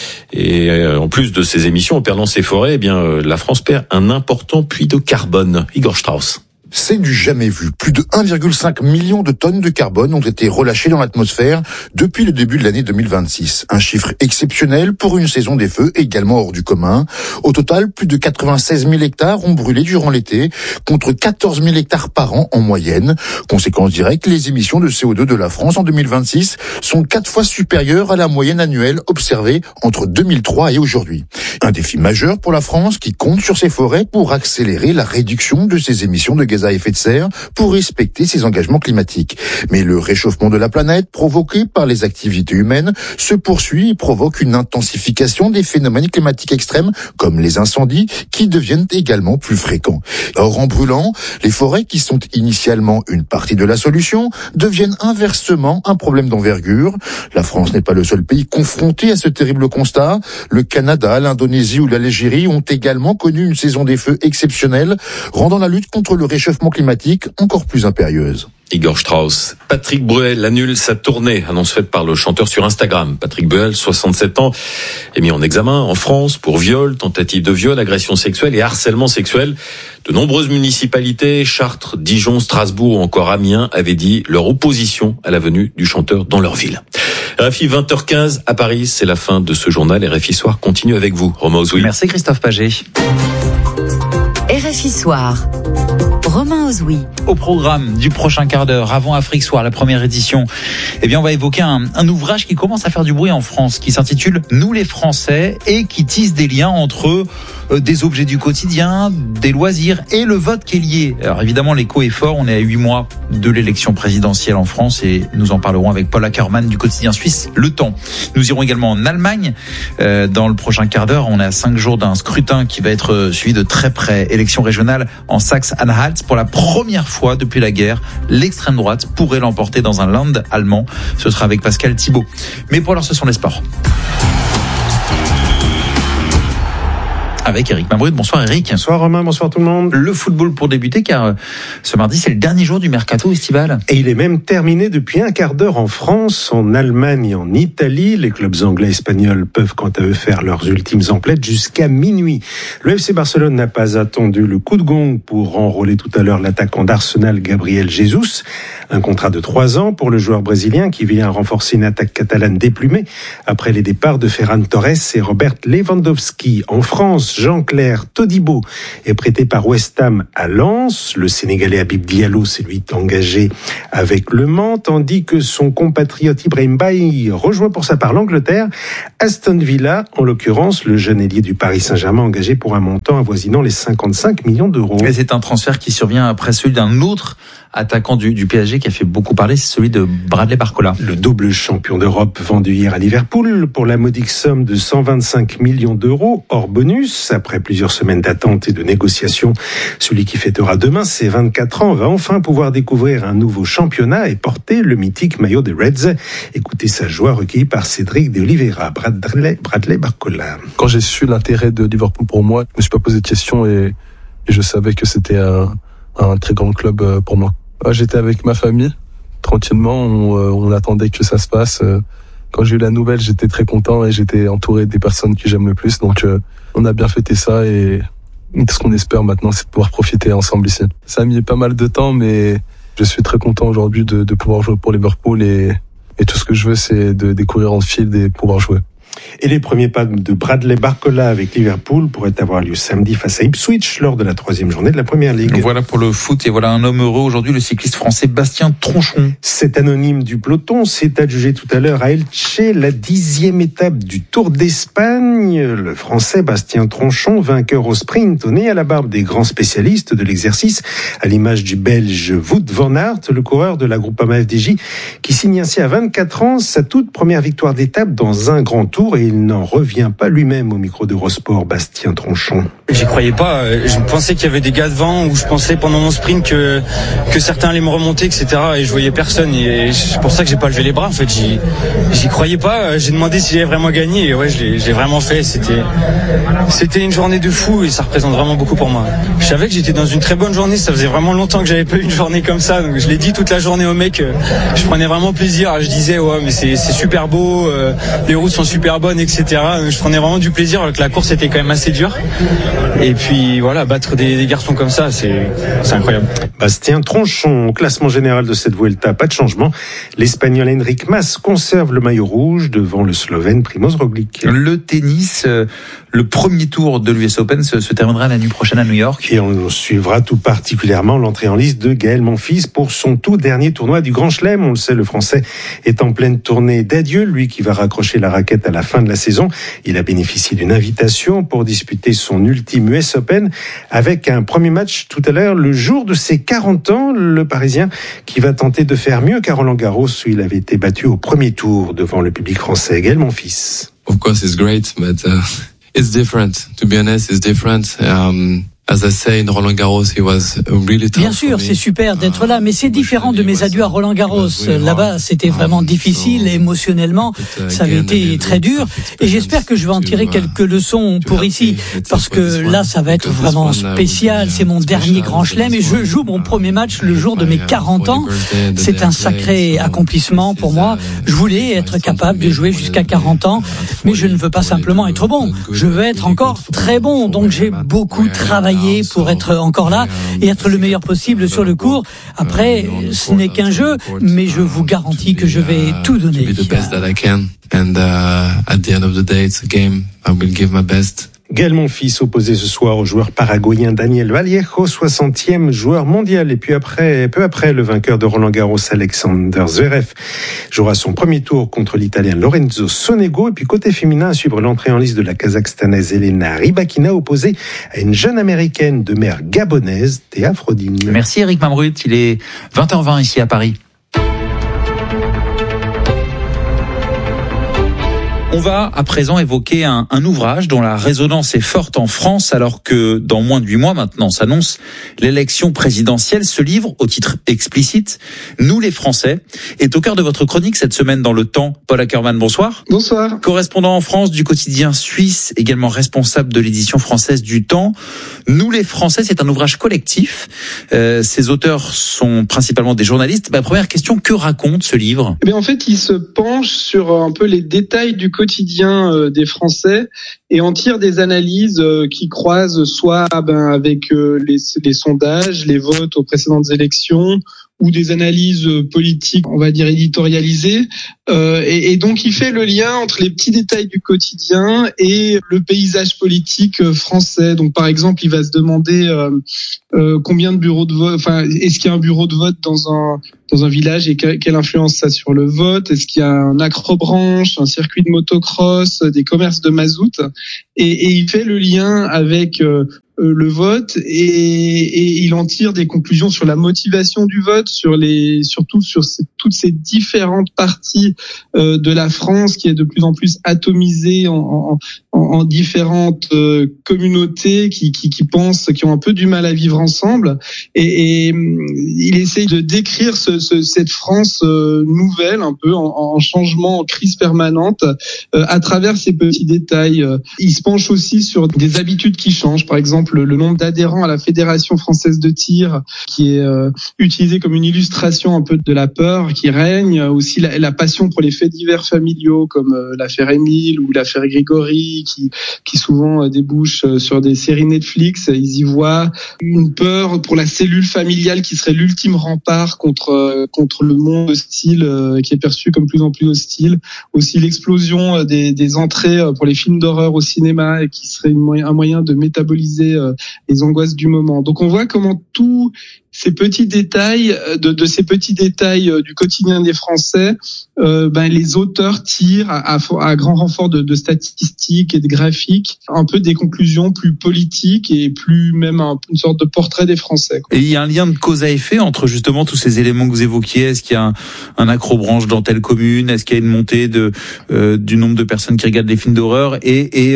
Et en plus de ces émissions, en perdant ses forêts, eh bien, la France perd un important puits de carbone. Igor Strauss. C'est du jamais vu. Plus de 1,5 million de tonnes de carbone ont été relâchées dans l'atmosphère depuis le début de l'année 2026. Un chiffre exceptionnel pour une saison des feux également hors du commun. Au total, plus de 96 000 hectares ont brûlé durant l'été, contre 14 000 hectares par an en moyenne. Conséquence directe, les émissions de CO2 de la France en 2026 sont 4 fois supérieures à la moyenne annuelle observée entre 2003 et aujourd'hui. Un défi majeur pour la France qui compte sur ses forêts pour accélérer la réduction de ses émissions de gaz à effet de serre pour respecter ses engagements climatiques. Mais le réchauffement de la planète provoqué par les activités humaines se poursuit et provoque une intensification des phénomènes climatiques extrêmes comme les incendies qui deviennent également plus fréquents. Or, en brûlant, les forêts qui sont initialement une partie de la solution deviennent inversement un problème d'envergure. La France n'est pas le seul pays confronté à ce terrible constat. Le Canada, l'Indonésie ou l'Algérie ont également connu une saison des feux exceptionnelle, rendant la lutte contre le réchauffement réchauffement climatique encore plus impérieuse. Igor Strauss. Patrick Bruel annule sa tournée, annonce faite par le chanteur sur Instagram. Patrick Bruel, 67 ans, est mis en examen en France pour viol, tentative de viol, agression sexuelle et harcèlement sexuel. De nombreuses municipalités, Chartres, Dijon, Strasbourg ou encore Amiens, avaient dit leur opposition à la venue du chanteur dans leur ville. RFI 20h15 à Paris, c'est la fin de ce journal. RFI Soir continue avec vous, Romain Ozoui. Merci Christophe Paget. RFI Soir. Romain Ozoui. Au programme du prochain quart d'heure, avant Afrique Soir, la première édition, on va évoquer un ouvrage qui commence à faire du bruit en France, qui s'intitule « Nous les Français » et qui tisse des liens entre des objets du quotidien, des loisirs et le vote qui est lié. Alors évidemment, l'écho est fort, on est à 8 mois de l'élection présidentielle en France et nous en parlerons avec Paul Ackermann du quotidien suisse Le Temps. Nous irons également en Allemagne dans le prochain quart d'heure. On est à 5 jours d'un scrutin qui va être suivi de très près. Élection régionale en Saxe-Anhalt. Pour la première fois depuis la guerre, l'extrême droite pourrait l'emporter dans un land allemand. Ce sera avec Pascal Thibault. Mais pour l'heure, ce sont les sports. Avec Eric Mabrud. Bonsoir Eric. Bonsoir Romain, bonsoir tout le monde. Le football pour débuter car ce mardi c'est le dernier jour du mercato estival. Et il est même terminé depuis un quart d'heure en France, en Allemagne et en Italie. Les clubs anglais et espagnols peuvent quant à eux faire leurs ultimes emplettes jusqu'à minuit. Le FC Barcelone n'a pas attendu le coup de gong pour enrôler tout à l'heure l'attaquant d'Arsenal Gabriel Jesus. Un contrat de 3 ans pour le joueur brésilien qui vient renforcer une attaque catalane déplumée après les départs de Ferran Torres et Robert Lewandowski. En France, Jean-Claire Todibo est prêté par West Ham à Lens. Le Sénégalais Habib Diallo s'est lui engagé avec Le Mans, tandis que son compatriote Ibrahim Bailly rejoint pour sa part l'Angleterre. Aston Villa, en l'occurrence, le jeune ailier du Paris Saint-Germain engagé pour un montant avoisinant les 55 millions d'euros. Et c'est un transfert qui survient après celui d'un autre attaquant du PSG qui a fait beaucoup parler, c'est celui de Bradley Barcola. Le double champion d'Europe vendu hier à Liverpool pour la modique somme de 125 millions d'euros hors bonus. Après plusieurs semaines d'attente et de négociations, celui qui fêtera demain ses 24 ans va enfin pouvoir découvrir un nouveau championnat et porter le mythique maillot des Reds. Écoutez sa joie recueillie par Cédric de Oliveira, Bradley Barcola. Quand j'ai su l'intérêt de Liverpool pour moi, je me suis pas posé de questions et je savais que c'était un très grand club pour moi. J'étais avec ma famille, tranquillement, on attendait que ça se passe. Quand j'ai eu la nouvelle, j'étais très content et j'étais entouré des personnes que j'aime le plus. Donc on a bien fêté ça et ce qu'on espère maintenant, c'est de pouvoir profiter ensemble ici. Ça a mis pas mal de temps, mais je suis très content aujourd'hui de pouvoir jouer pour Liverpool et tout ce que je veux, c'est de découvrir en field et pouvoir jouer. Et les premiers pas de Bradley Barcola avec Liverpool pourraient avoir lieu samedi face à Ipswich lors de la 3e journée de la Première Ligue. Voilà pour le foot et voilà un homme heureux aujourd'hui, le cycliste français Bastien Tronchon. Cet anonyme du peloton s'est adjugé tout à l'heure à Elche la 10e étape du Tour d'Espagne. Le français Bastien Tronchon, vainqueur au sprint, au nez à la barbe des grands spécialistes de l'exercice, à l'image du Belge Wout van Aert, le coureur de la Groupama FDJ, qui signe ainsi à 24 ans sa toute première victoire d'étape dans un grand tour. Et il n'en revient pas lui-même au micro d'Eurosport, Bastien Tronchon. J'y croyais pas. Je pensais qu'il y avait des gars devant, ou je pensais pendant mon sprint que certains allaient me remonter, etc. Et je voyais personne. Et c'est pour ça que j'ai pas levé les bras. En fait, j'y croyais pas. J'ai demandé si j'avais vraiment gagné. Et ouais, j'ai vraiment fait. C'était une journée de fou et ça représente vraiment beaucoup pour moi. Je savais que j'étais dans une très bonne journée. Ça faisait vraiment longtemps que j'avais pas eu une journée comme ça. Donc je l'ai dit toute la journée au mec. Je prenais vraiment plaisir. Je disais ouais, mais c'est super beau. Les routes sont super bonne, etc. Je prenais vraiment du plaisir alors que la course était quand même assez dure. Et puis voilà, battre des garçons comme ça, c'est incroyable. Bastien Tronchon, au classement général de cette Vuelta, pas de changement. L'Espagnol Enric Mas conserve le maillot rouge devant le Slovène Primož Roglič. Le tennis, le premier tour de l'US Open se terminera la nuit prochaine à New York. Et on suivra tout particulièrement l'entrée en liste de Gaël Monfils pour son tout dernier tournoi du Grand Chelem. On le sait, le Français est en pleine tournée d'adieu, lui qui va raccrocher la raquette à la fin de la saison. Il a bénéficié d'une invitation pour disputer son ultime US Open avec un premier match tout à l'heure, le jour de ses 40 ans, le Parisien qui va tenter de faire mieux qu'à Roland-Garros où il avait été battu au premier tour devant le public français. Gaël Monfils. Of course it's great, but it's different. To be honest, it's different. Bien sûr, c'est super d'être là, mais c'est différent de mes adieux à Roland-Garros. Là-bas, c'était vraiment difficile, émotionnellement, ça avait été très dur, et j'espère que je vais en tirer quelques leçons pour ici, parce que là, ça va être vraiment spécial. C'est mon dernier grand chelem, et je joue mon premier match le jour de mes 40 ans. C'est un sacré accomplissement pour moi. Je voulais être capable de jouer jusqu'à 40 ans, mais je ne veux pas simplement être bon. Je veux être encore très bon, donc j'ai beaucoup travaillé pour être encore là et être le meilleur possible sur le court. Après, ce n'est qu'un jeu, mais je vous garantis que je vais tout donner. Gaël Monfils opposé ce soir au joueur paraguayen Daniel Vallejo, 60e joueur mondial. Et puis peu après, le vainqueur de Roland-Garros, Alexander Zverev, jouera son premier tour contre l'Italien Lorenzo Sonego. Et puis côté féminin, à suivre l'entrée en lice de la Kazakhstanaise Elena Rybakina, opposée à une jeune américaine de mère gabonaise, Théa Frodin. Merci Eric Mamrut, il est 20h20 ici à Paris. On va à présent évoquer un ouvrage dont la résonance est forte en France, alors que dans moins de 8 mois maintenant s'annonce l'élection présidentielle. Ce livre, au titre explicite, Nous les Français, est au cœur de votre chronique cette semaine dans Le Temps. Paul Ackerman, bonsoir. Bonsoir. Correspondant en France du quotidien suisse, également responsable de l'édition française du Temps. Nous les Français, c'est un ouvrage collectif. Ses auteurs sont principalement des journalistes. Première question, que raconte ce livre ? En fait, il se penche sur un peu les détails du quotidien des Français et en tire des analyses qui croisent soit avec les sondages, les votes aux précédentes élections, ou des analyses politiques, on va dire éditorialisées, et donc il fait le lien entre les petits détails du quotidien et le paysage politique français. Donc par exemple, il va se demander combien de bureaux de vote, est-ce qu'il y a un bureau de vote dans un village et quelle influence ça a sur le vote? Est-ce qu'il y a un accrobranche, un circuit de motocross, des commerces de mazout? Et il fait le lien avec le vote et il en tire des conclusions sur la motivation du vote, surtout sur toutes ces différentes parties de la France qui est de plus en plus atomisée en différentes communautés qui pensent, qui ont un peu du mal à vivre ensemble, et il essaye de décrire cette France nouvelle, un peu en changement, en crise permanente, à travers ces petits détails. Il se penche aussi sur des habitudes qui changent, par exemple le nombre d'adhérents à la Fédération française de tir, qui est utilisé comme une illustration un peu de la peur qui règne, aussi la passion pour les faits divers familiaux comme l'affaire Émile ou l'affaire Grégory, qui souvent débouchent sur des séries Netflix. Ils y voient une peur pour la cellule familiale qui serait l'ultime rempart contre le monde hostile, qui est perçu comme plus en plus hostile. Aussi l'explosion des entrées pour les films d'horreur au cinéma, qui serait un moyen de métaboliser les angoisses du moment. Donc on voit comment tous ces petits détails, de ces petits détails du quotidien des Français, les auteurs tirent à grand renfort de statistiques et de graphiques un peu des conclusions plus politiques et plus même une sorte de portrait des Français. Et il y a un lien de cause à effet entre justement tous ces éléments que vous évoquiez. Est-ce qu'il y a un accrobranche dans telle commune? Est-ce qu'il y a une montée du nombre de personnes qui regardent les films d'horreur et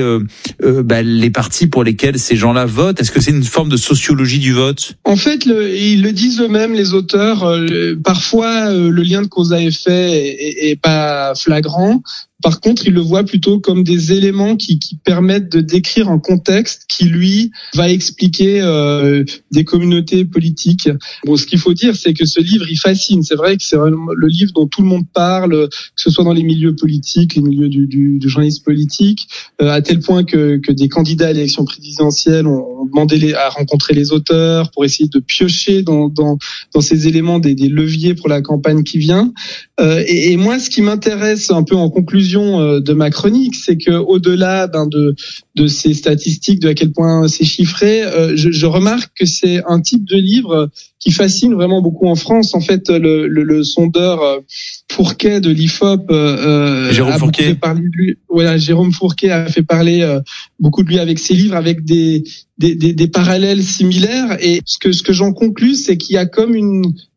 les partis pour lesquels ces gens-là votent? Est-ce que c'est une forme de sociologie du vote? En fait, ils le disent eux-mêmes, les auteurs. Parfois, le lien de cause à effet est pas flagrant. Par contre, ils le voient plutôt comme des éléments qui permettent de décrire un contexte qui, lui, va expliquer des communautés politiques. Bon, ce qu'il faut dire, c'est que ce livre, il fascine. C'est vrai que c'est le livre dont tout le monde parle, que ce soit dans les milieux politiques, les milieux du journalisme politique, à tel point que des candidats à l'élection présidentielle ont demandé à rencontrer les auteurs pour essayer de piocher dans ces éléments des leviers pour la campagne qui vient. Et moi, ce qui m'intéresse un peu en conclusion de ma chronique, c'est que au-delà de ces statistiques, de à quel point c'est chiffré, je remarque que c'est un type de livre qui fascine vraiment beaucoup en France. En fait, le sondeur Fourquet de l'IFOP Jérôme Fourquet. Parler de lui. Voilà, Jérôme Fourquet a fait parler beaucoup de lui avec ses livres, avec des parallèles similaires. Et ce que j'en conclus, c'est qu'il y a comme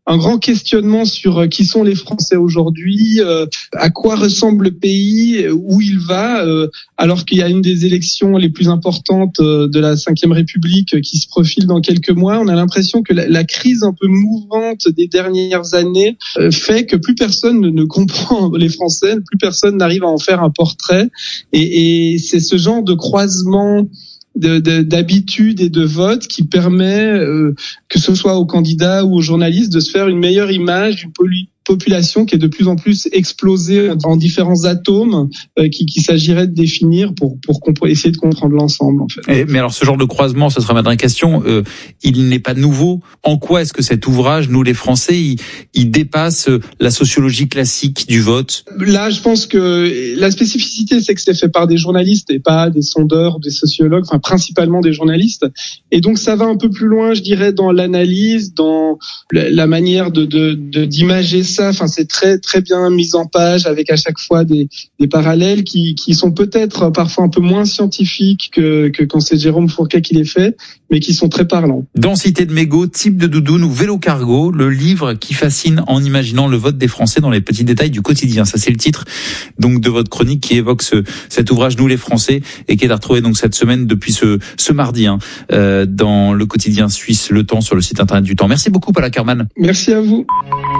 un grand questionnement sur qui sont les Français aujourd'hui, à quoi ressemble le pays, où il va, alors qu'il y a une des élections les plus importantes de la Ve République qui se profile dans quelques mois. On a l'impression que la crise un peu mouvante des dernières années fait que plus personne ne comprend les Français, plus personne n'arrive à en faire un portrait. Et c'est ce genre de croisement d'habitudes et de vote qui permet, que ce soit aux candidats ou aux journalistes, de se faire une meilleure image d'une population qui est de plus en plus explosée en différents atomes qu'il s'agirait de définir pour essayer de comprendre l'ensemble, en fait. Mais alors, ce genre de croisement, ce sera ma dernière question, il n'est pas nouveau. En quoi est-ce que cet ouvrage, nous les Français, il dépasse la sociologie classique du vote? Là, je pense que la spécificité, c'est que c'est fait par des journalistes et pas des sondeurs, des sociologues, enfin principalement des journalistes. Et donc, ça va un peu plus loin, je dirais, dans l'analyse, dans la manière d'imager ça. Enfin, c'est très très bien mis en page, avec à chaque fois des parallèles qui sont peut-être parfois un peu moins scientifiques que quand c'est Jérôme Fourquet qui les fait, mais qui sont très parlants. Densité de mégots, type de doudoune ou vélo cargo, le livre qui fascine en imaginant le vote des Français dans les petits détails du quotidien. Ça, c'est le titre donc de votre chronique qui évoque cet ouvrage Nous les Français et qui est à retrouver donc cette semaine depuis ce mardi dans le quotidien suisse Le Temps sur le site internet du Temps. Merci beaucoup, Paula Kerman. Merci à vous.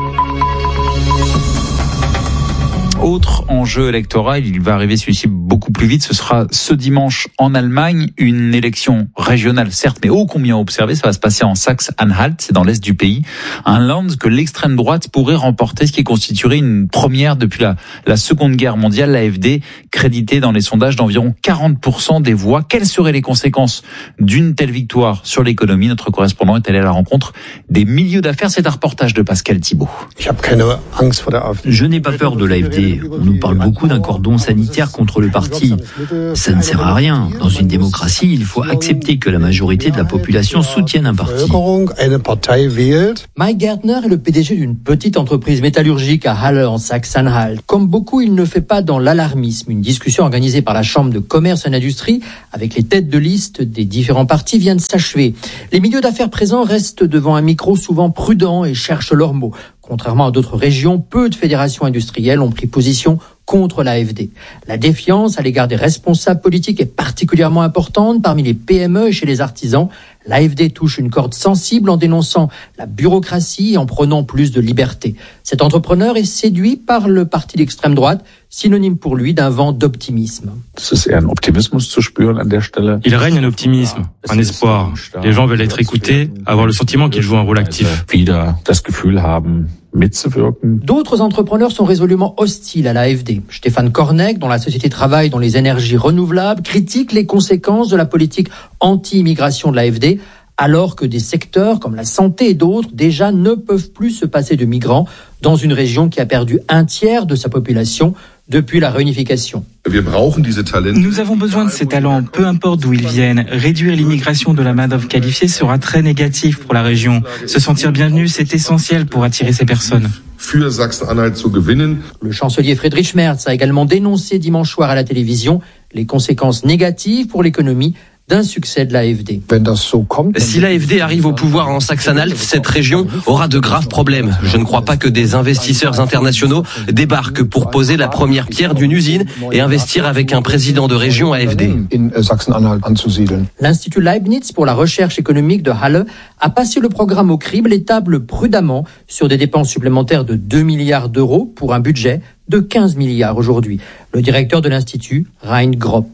Autre enjeu électoral, il va arriver celui-ci beaucoup plus vite, ce sera ce dimanche en Allemagne, une élection régionale certes, mais ô combien observée, ça va se passer en Saxe-Anhalt, c'est dans l'est du pays, un land que l'extrême droite pourrait remporter, ce qui constituerait une première depuis la Seconde Guerre mondiale, l'AfD créditée dans les sondages d'environ 40% des voix. Quelles seraient les conséquences d'une telle victoire sur l'économie? Notre correspondant est allé à la rencontre des milieux d'affaires, c'est un reportage de Pascal Thibault. Je n'ai pas peur de l'AfD. On nous parle beaucoup d'un cordon sanitaire contre le parti. Ça ne sert à rien. Dans une démocratie, il faut accepter que la majorité de la population soutienne un parti. Mike Gärtner est le PDG d'une petite entreprise métallurgique à Halle en Saxe-Anhalt. Comme beaucoup, il ne fait pas dans l'alarmisme. Une discussion organisée par la Chambre de commerce et d'industrie avec les têtes de liste des différents partis vient de s'achever. Les milieux d'affaires présents restent devant un micro souvent prudents et cherchent leurs mots. Contrairement à d'autres régions, peu de fédérations industrielles ont pris position contre l'AfD. La défiance à l'égard des responsables politiques est particulièrement importante parmi les PME et chez les artisans. L'AfD touche une corde sensible en dénonçant la bureaucratie et en prenant plus de liberté. Cet entrepreneur est séduit par le parti d'extrême droite, synonyme pour lui d'un vent d'optimisme. Il règne un optimisme, un espoir. Les gens veulent être écoutés, avoir le sentiment qu'ils jouent un rôle actif. D'autres entrepreneurs sont résolument hostiles à l'AfD. Stéphane Cornec, dont la société travaille dans les énergies renouvelables, critique les conséquences de la politique anti-immigration de l'AfD, alors que des secteurs comme la santé et d'autres déjà ne peuvent plus se passer de migrants dans une région qui a perdu un tiers de sa population depuis la réunification. Nous avons besoin de ces talents, peu importe d'où ils viennent. Réduire l'immigration de la main-d'œuvre qualifiée sera très négatif pour la région. Se sentir bienvenu, c'est essentiel pour attirer ces personnes. Le chancelier Friedrich Merz a également dénoncé dimanche soir à la télévision les conséquences négatives pour l'économie d'un succès de l'AfD. Si l'AfD arrive au pouvoir en Saxe-Anhalt, cette région aura de graves problèmes. Je ne crois pas que des investisseurs internationaux débarquent pour poser la première pierre d'une usine et investir avec un président de région AfD. L'Institut Leibniz pour la recherche économique de Halle a passé le programme au crible et table prudemment sur des dépenses supplémentaires de 2 milliards d'euros pour un budget de 15 milliards aujourd'hui. Le directeur de l'Institut, Rein Gropp.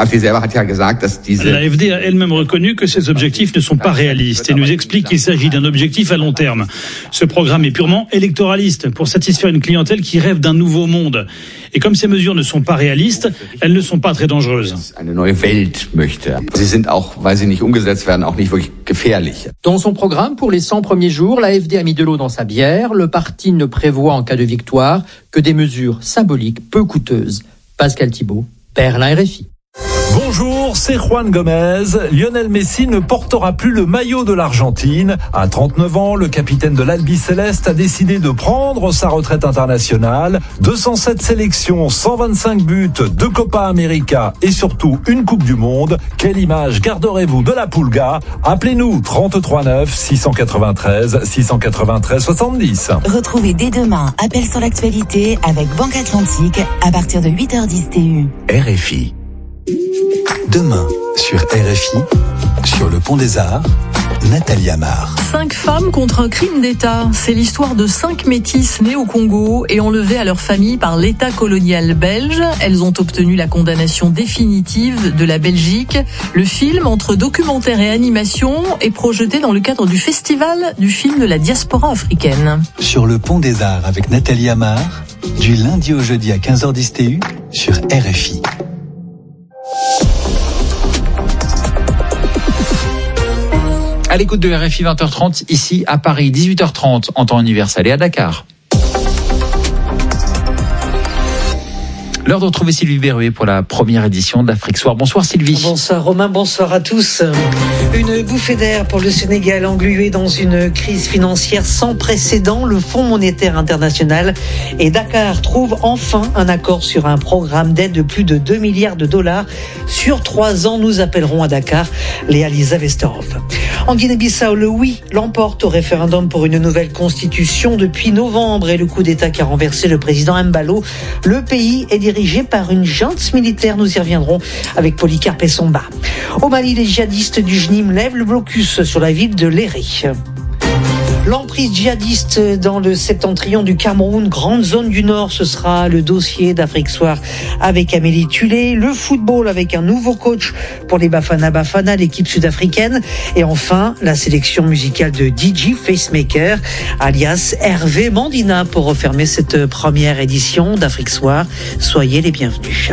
L'AfD a elle-même reconnu que ces objectifs ne sont pas réalistes et nous explique qu'il s'agit d'un objectif à long terme. Ce programme est purement électoraliste pour satisfaire une clientèle qui rêve d'un nouveau monde. Et comme ces mesures ne sont pas réalistes, elles ne sont pas très dangereuses. Dans son programme pour les 100 premiers jours, l'AfD a mis de l'eau dans sa bière. Le parti ne prévoit en cas de victoire que des mesures symboliques peu coûteuses. Pascal Thibault, Berlin RFI. Bonjour, c'est Juan Gomez. Lionel Messi ne portera plus le maillot de l'Argentine. À 39 ans, le capitaine de l'Albi Céleste a décidé de prendre sa retraite internationale. 207 sélections, 125 buts, 2 Copa América et surtout une Coupe du Monde. Quelle image garderez-vous de la Pulga? Appelez-nous 33 9 693 693 70. Retrouvez dès demain Appel sur l'actualité avec Banque Atlantique à partir de 8h10 TU. RFI. Demain, sur RFI, sur le Pont des Arts, Nathalie Amar. 5 femmes contre un crime d'État. C'est l'histoire de 5 métisses nées au Congo et enlevées à leur famille par l'État colonial belge. Elles ont obtenu la condamnation définitive de la Belgique. Le film, entre documentaire et animation, est projeté dans le cadre du Festival du film de la diaspora africaine. Sur le Pont des Arts avec Nathalie Amar, du lundi au jeudi à 15h10 TU, sur RFI. À l'écoute de RFI 20h30, ici à Paris, 18h30 en temps universel et à Dakar. L'heure de retrouver Sylvie Berruet pour la première édition d'Afrique Soir. Bonsoir Sylvie. Bonsoir Romain, bonsoir à tous. Une bouffée d'air pour le Sénégal englué dans une crise financière sans précédent. Le Fonds monétaire international et Dakar trouvent enfin un accord sur un programme d'aide de plus de 2 milliards de dollars sur 3 ans. Nous appellerons à Dakar Léa-Lisa Westerhoff. En Guinée-Bissau, le oui l'emporte au référendum pour une nouvelle constitution depuis novembre et le coup d'État qui a renversé le président Embalo. Le pays est dirigé par une junte militaire. Nous y reviendrons avec Polycarpe Essomba. Au Mali, les djihadistes du JNIM lèvent le blocus sur la ville de Léré. L'emprise djihadiste dans le septentrion du Cameroun, grande zone du Nord, ce sera le dossier d'Afrique Soir avec Amélie Tulé. Le football avec un nouveau coach pour les Bafana Bafana, l'équipe sud-africaine. Et enfin, la sélection musicale de DJ Facemaker, alias Hervé Mandina, pour refermer cette première édition d'Afrique Soir. Soyez les bienvenus.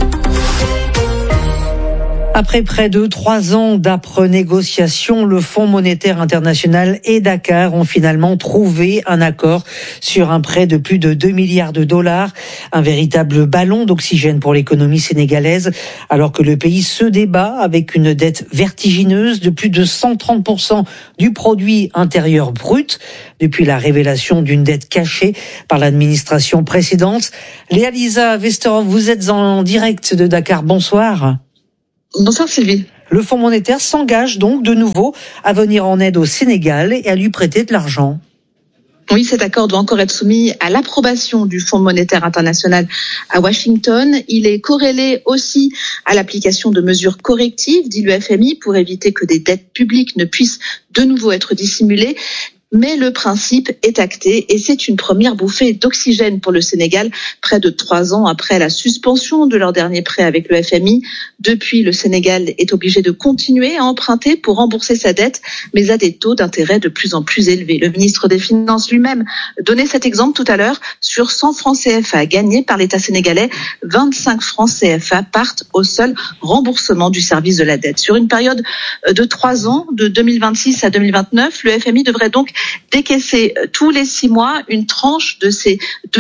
Après près de 3 ans d'âpres négociations, le Fonds monétaire international et Dakar ont finalement trouvé un accord sur un prêt de plus de 2 milliards de dollars, un véritable ballon d'oxygène pour l'économie sénégalaise, alors que le pays se débat avec une dette vertigineuse de plus de 130% du produit intérieur brut, depuis la révélation d'une dette cachée par l'administration précédente. Léa-Lisa Westerhoff, vous êtes en direct de Dakar, bonsoir. Bonsoir Sylvie. Le Fonds monétaire s'engage donc de nouveau à venir en aide au Sénégal et à lui prêter de l'argent. Oui, cet accord doit encore être soumis à l'approbation du Fonds monétaire international à Washington. Il est corrélé aussi à l'application de mesures correctives, dit le FMI, pour éviter que des dettes publiques ne puissent de nouveau être dissimulées. Mais le principe est acté et c'est une première bouffée d'oxygène pour le Sénégal, près de 3 ans après la suspension de leur dernier prêt avec le FMI. Depuis, le Sénégal est obligé de continuer à emprunter pour rembourser sa dette, mais à des taux d'intérêt de plus en plus élevés. Le ministre des Finances lui-même donnait cet exemple tout à l'heure. Sur 100 francs CFA gagnés par l'État sénégalais, 25 francs CFA partent au seul remboursement du service de la dette. Sur une période de 3 ans, de 2026 à 2029, le FMI devrait donc décaisser tous les 6 mois une tranche de ces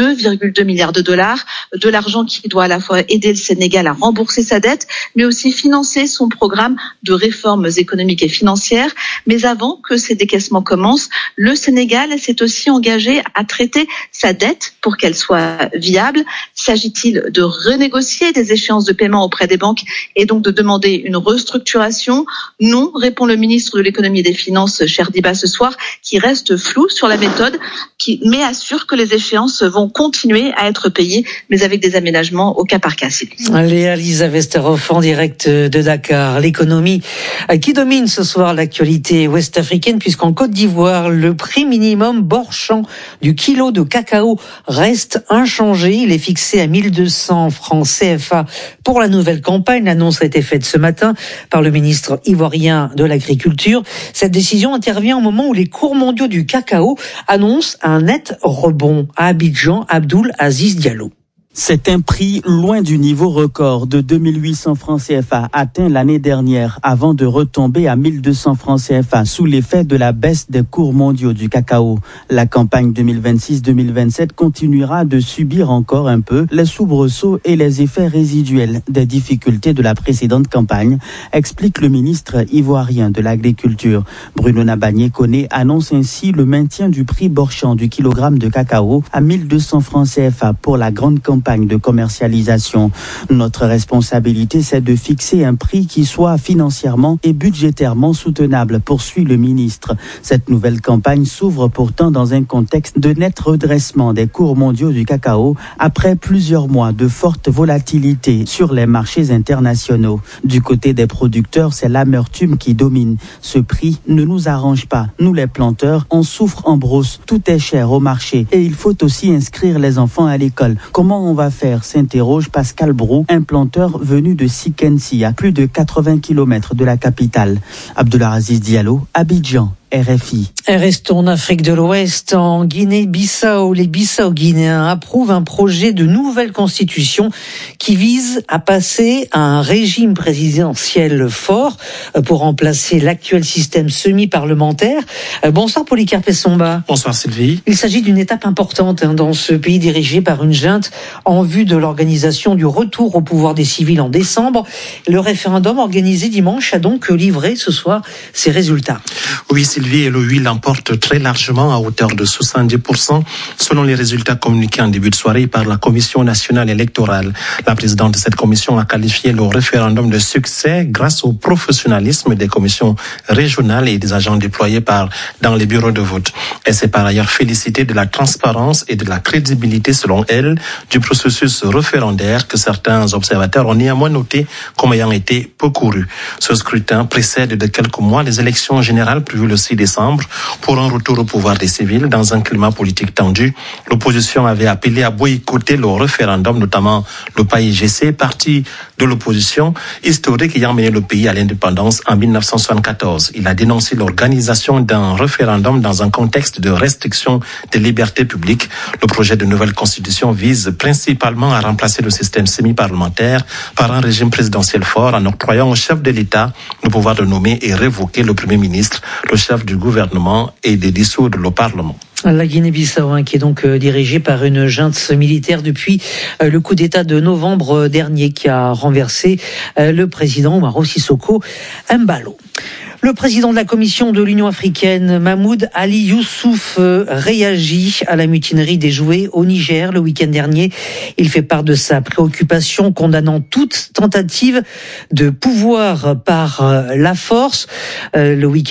2,2 milliards de dollars, de l'argent qui doit à la fois aider le Sénégal à rembourser sa dette, mais aussi financer son programme de réformes économiques et financières. Mais avant que ces décaissements commencent, le Sénégal s'est aussi engagé à traiter sa dette pour qu'elle soit viable. S'agit-il de renégocier des échéances de paiement auprès des banques et donc de demander une restructuration? Non, répond le ministre de l'économie et des finances, Cheikh Diba, ce soir, qui reste flou sur la méthode, mais assure que les échéances vont continuer à être payées, mais avec des aménagements au cas par cas. Léa-Lisa Westerhoff en direct de Dakar. L'économie qui domine ce soir l'actualité ouest-africaine, puisqu'en Côte d'Ivoire, le prix minimum bord champ du kilo de cacao reste inchangé. Il est fixé à 1200 francs CFA pour la nouvelle campagne. L'annonce a été faite ce matin par le ministre ivoirien de l'Agriculture. Cette décision intervient au moment où les cours mondiaux du cacao annoncent un net rebond. À Abidjan, Abdoul Aziz Diallo. C'est un prix loin du niveau record de 2800 francs CFA atteint l'année dernière avant de retomber à 1200 francs CFA sous l'effet de la baisse des cours mondiaux du cacao. La campagne 2026-2027 continuera de subir encore un peu les soubresauts et les effets résiduels des difficultés de la précédente campagne, explique le ministre ivoirien de l'Agriculture. Bruno Nabagné-Koné annonce ainsi le maintien du prix borchant du kilogramme de cacao à 1200 francs CFA pour la grande campagne de commercialisation. Notre responsabilité, c'est de fixer un prix qui soit financièrement et budgétairement soutenable, poursuit le ministre. Cette nouvelle campagne s'ouvre pourtant dans un contexte de net redressement des cours mondiaux du cacao après plusieurs mois de forte volatilité sur les marchés internationaux. Du côté des producteurs, c'est l'amertume qui domine. Ce prix ne nous arrange pas. Nous, les planteurs, on souffre en brousse. Tout est cher au marché et il faut aussi inscrire les enfants à l'école. Comment on va faire, s'interroge Pascal Brou, un planteur venu de Sikensi, à plus de 80 km de la capitale. Abdelaziz Diallo, Abidjan. RFI. Restons en Afrique de l'Ouest, en Guinée-Bissau. Les Bissau-Guinéens approuvent un projet de nouvelle constitution qui vise à passer à un régime présidentiel fort pour remplacer l'actuel système semi-parlementaire. Bonsoir Polycarpe Essomba. Bonsoir Sylvie. Il s'agit d'une étape importante dans ce pays dirigé par une junte en vue de l'organisation du retour au pouvoir des civils en décembre. Le référendum organisé dimanche a donc livré ce soir ses résultats. Oui, Sylvie, et le oui l'emporte très largement à hauteur de 70% selon les résultats communiqués en début de soirée par la Commission nationale électorale. La présidente de cette commission a qualifié le référendum de succès grâce au professionnalisme des commissions régionales et des agents déployés dans les bureaux de vote. Elle s'est par ailleurs félicitée de la transparence et de la crédibilité, selon elle, du processus référendaire que certains observateurs ont néanmoins noté comme ayant été peu couru. Ce scrutin précède de quelques mois les élections générales prévues le 6 décembre pour un retour au pouvoir des civils dans un climat politique tendu. L'opposition avait appelé à boycotter le référendum, notamment le PAIGC, parti de l'opposition historique ayant mené le pays à l'indépendance en 1974. Il a dénoncé l'organisation d'un référendum dans un contexte de restriction des libertés publiques. Le projet de nouvelle constitution vise principalement à remplacer le système semi-parlementaire par un régime présidentiel fort en octroyant au chef de l'État le pouvoir de nommer et révoquer le Premier ministre, le chef du gouvernement et de dissoudre le Parlement. La Guinée-Bissau, qui est donc dirigée par une junte militaire depuis le coup d'État de novembre dernier qui a renversé le président Umaro Sissoko Embalo. Le président de la Commission de l'Union africaine, Mahmoud Ali Youssouf, réagit à la mutinerie des jouets au Niger le week-end dernier. Il fait part de sa préoccupation, condamnant toute tentative de pouvoir par la force. Le week-end